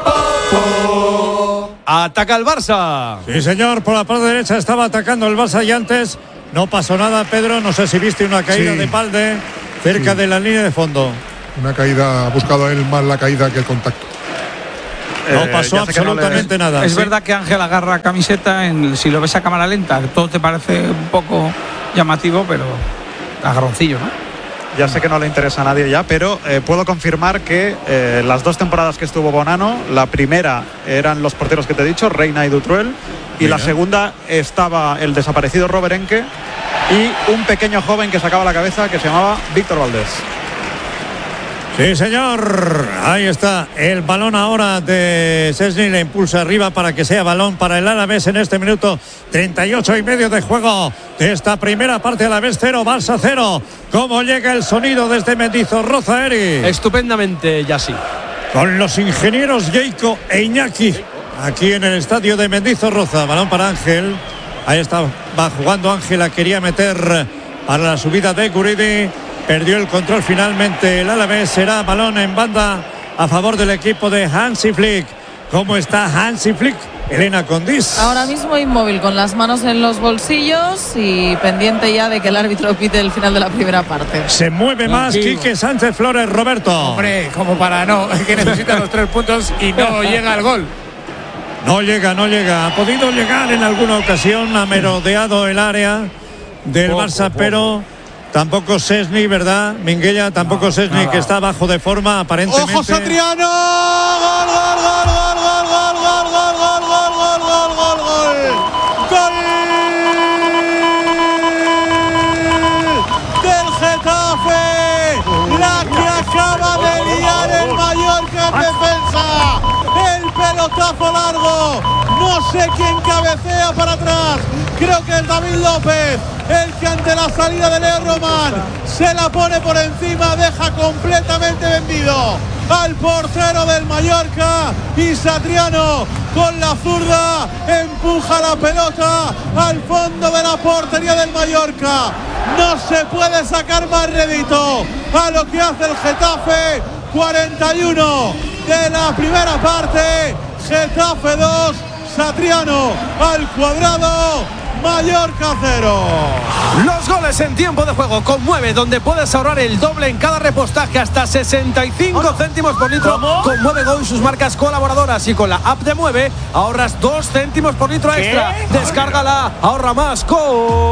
Ataca el Barça. Sí, señor, por la parte derecha estaba atacando el Barça y antes no pasó nada, Pedro. No sé si viste una caída de Balde cerca de la línea de fondo. Una caída, ha buscado él más la caída que el contacto. No pasó absolutamente nada. Es verdad que Ángel agarra camiseta, si lo ves a cámara lenta, todo te parece un poco llamativo, pero agarroncillo, ¿no? Ya sé que no le interesa a nadie ya, pero puedo confirmar que las 2 temporadas que estuvo Bonano, la primera eran los porteros que te he dicho, Reina y Dutruel, y la segunda estaba el desaparecido Robert Enke y un pequeño joven que sacaba la cabeza que se llamaba Víctor Valdés. Sí, señor. Ahí está el balón ahora de Szczęsny. Le impulsa arriba para que sea balón para el Alavés en este minuto 38 y medio de juego de esta primera parte. Alavés 0, Barça 0. ¿Cómo llega el sonido desde Mendizorroza, Eri? Estupendamente, Yassi. Con los ingenieros Jayco e Iñaki aquí en el estadio de Mendizorroza. Balón para Ángel. Ahí está, va jugando Ángel. La quería meter para la subida de Guridi. Perdió el control finalmente el Alavés. Será balón en banda a favor del equipo de Hansi Flick. ¿Cómo está Hansi Flick? Elena Condis. Ahora mismo inmóvil, con las manos en los bolsillos y pendiente ya de que el árbitro pite el final de la primera parte. Se mueve más Quique Sánchez Flores, Roberto. Hombre, como para no, que necesita los 3 puntos y no llega al gol. No llega. Ha podido llegar en alguna ocasión, ha merodeado el área del Barça, pero tampoco Szczęsny, ¿verdad? Minguella, tampoco Szczęsny, que está bajo de forma aparentemente. ¡Ojo, Satriano! ¡Gol, gol, gol, gol, gol, gol, gol, gol, gol, gol, gol, gol, gol! ¡Gol del Getafe! La que acaba de liar el Mallorca en defensa. El pelotazo largo. No sé quién cabecea para atrás. Creo que es David López, el que ante la salida de Leo Román se la pone por encima, deja completamente vendido al portero del Mallorca, y Satriano con la zurda empuja la pelota al fondo de la portería del Mallorca. No se puede sacar más rédito a lo que hace el Getafe. 41 de la primera parte, Getafe 2, Satriano al cuadrado. Mallorca 0. Los goles en tiempo de juego con Mueve, donde puedes ahorrar el doble en cada repostaje, hasta 65 céntimos por litro. ¿Cómo? Con Mueve Go y sus marcas colaboradoras, y con la app de Mueve ahorras 2 céntimos por litro extra. Descárgala, ahorra más con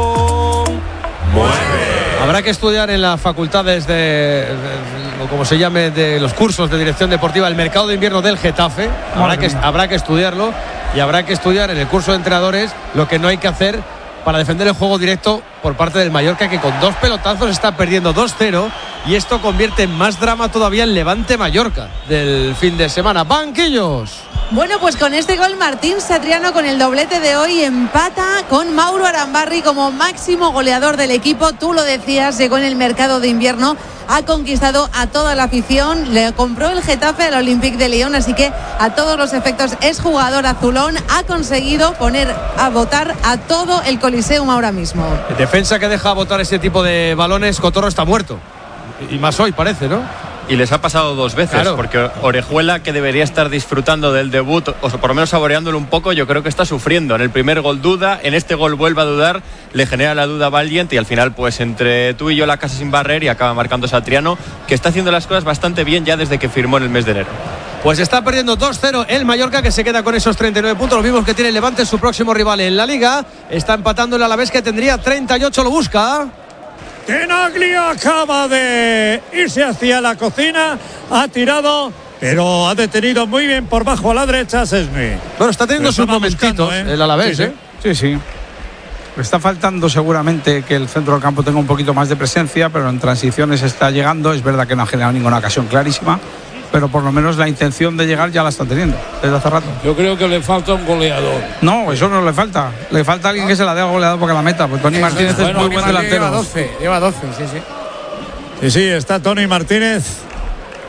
Mueve. Habrá que estudiar en las facultades o como se llame, de los cursos de dirección deportiva, el mercado de invierno del Getafe. Habrá que estudiarlo. Y habrá que estudiar en el curso de entrenadores lo que no hay que hacer para defender el juego directo por parte del Mallorca, que con 2 pelotazos está perdiendo 2-0, y esto convierte en más drama todavía el Levante Mallorca del fin de semana. ¡Banquillos! Bueno, pues con este gol Martín Satriano, con el doblete de hoy, empata con Mauro Arambarri como máximo goleador del equipo. Tú lo decías, llegó en el mercado de invierno, ha conquistado a toda la afición, le compró el Getafe al Olympique de Lyon, así que a todos los efectos es jugador azulón. Ha conseguido poner a votar a todo el Coliseum ahora mismo. El defensa que deja votar ese tipo de balones, Cotorro, está muerto. Y más hoy parece, ¿no? Y les ha pasado 2 veces, claro. Porque Orejuela, que debería estar disfrutando del debut, o por lo menos saboreándolo un poco, yo creo que está sufriendo. En el primer gol duda, en este gol vuelve a dudar, le genera la duda Valiente, y al final, pues entre tú y yo, la casa sin barrer, y acaba marcando Satriano, que está haciendo las cosas bastante bien ya desde que firmó en el mes de enero. Pues está perdiendo 2-0 el Mallorca, que se queda con esos 39 puntos. Los mismos que tiene el Levante, su próximo rival en la Liga. Está empatando el Alavés, que tendría 38, lo busca. Tenaglia acaba de irse hacia la cocina, ha tirado, pero ha detenido muy bien por bajo a la derecha Szczęsny. Bueno, está teniendo sus momentitos el Alavés, Sí. Está faltando seguramente que el centro del campo tenga un poquito más de presencia, pero en transiciones está llegando. Es verdad que no ha generado ninguna ocasión clarísima, pero por lo menos la intención de llegar ya la está teniendo desde hace rato. Yo creo que le falta un goleador. No, eso no le falta. Le falta alguien que se la dé al goleador porque la meta. Pues Tony Martínez es muy buen delantero. Lleva 12, sí. Sí, está Tony Martínez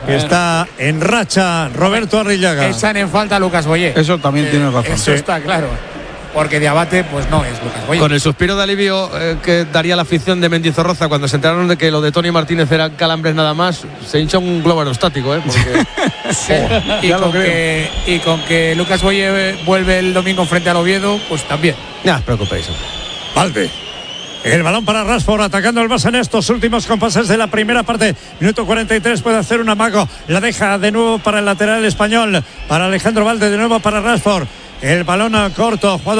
que está en racha Roberto Arrillaga. Echan en falta a Lucas Boyé. Eso también tiene razón. Eso está claro. Porque Diabate, pues no es Lucas Boyé. Con el suspiro de alivio que daría la afición de Mendizorroza cuando se enteraron de que lo de Tony Martínez eran calambres nada más, se hincha un globo aerostático, porque y con que Lucas Boyé vuelve el domingo frente al Oviedo, pues también. No os preocupéis. Valde. El balón para Rashford atacando el Barça en estos últimos compases de la primera parte. Minuto 43, puede hacer un amago. La deja de nuevo para el lateral español. Para Alejandro Valde, de nuevo para Rashford. El balón corto, jugado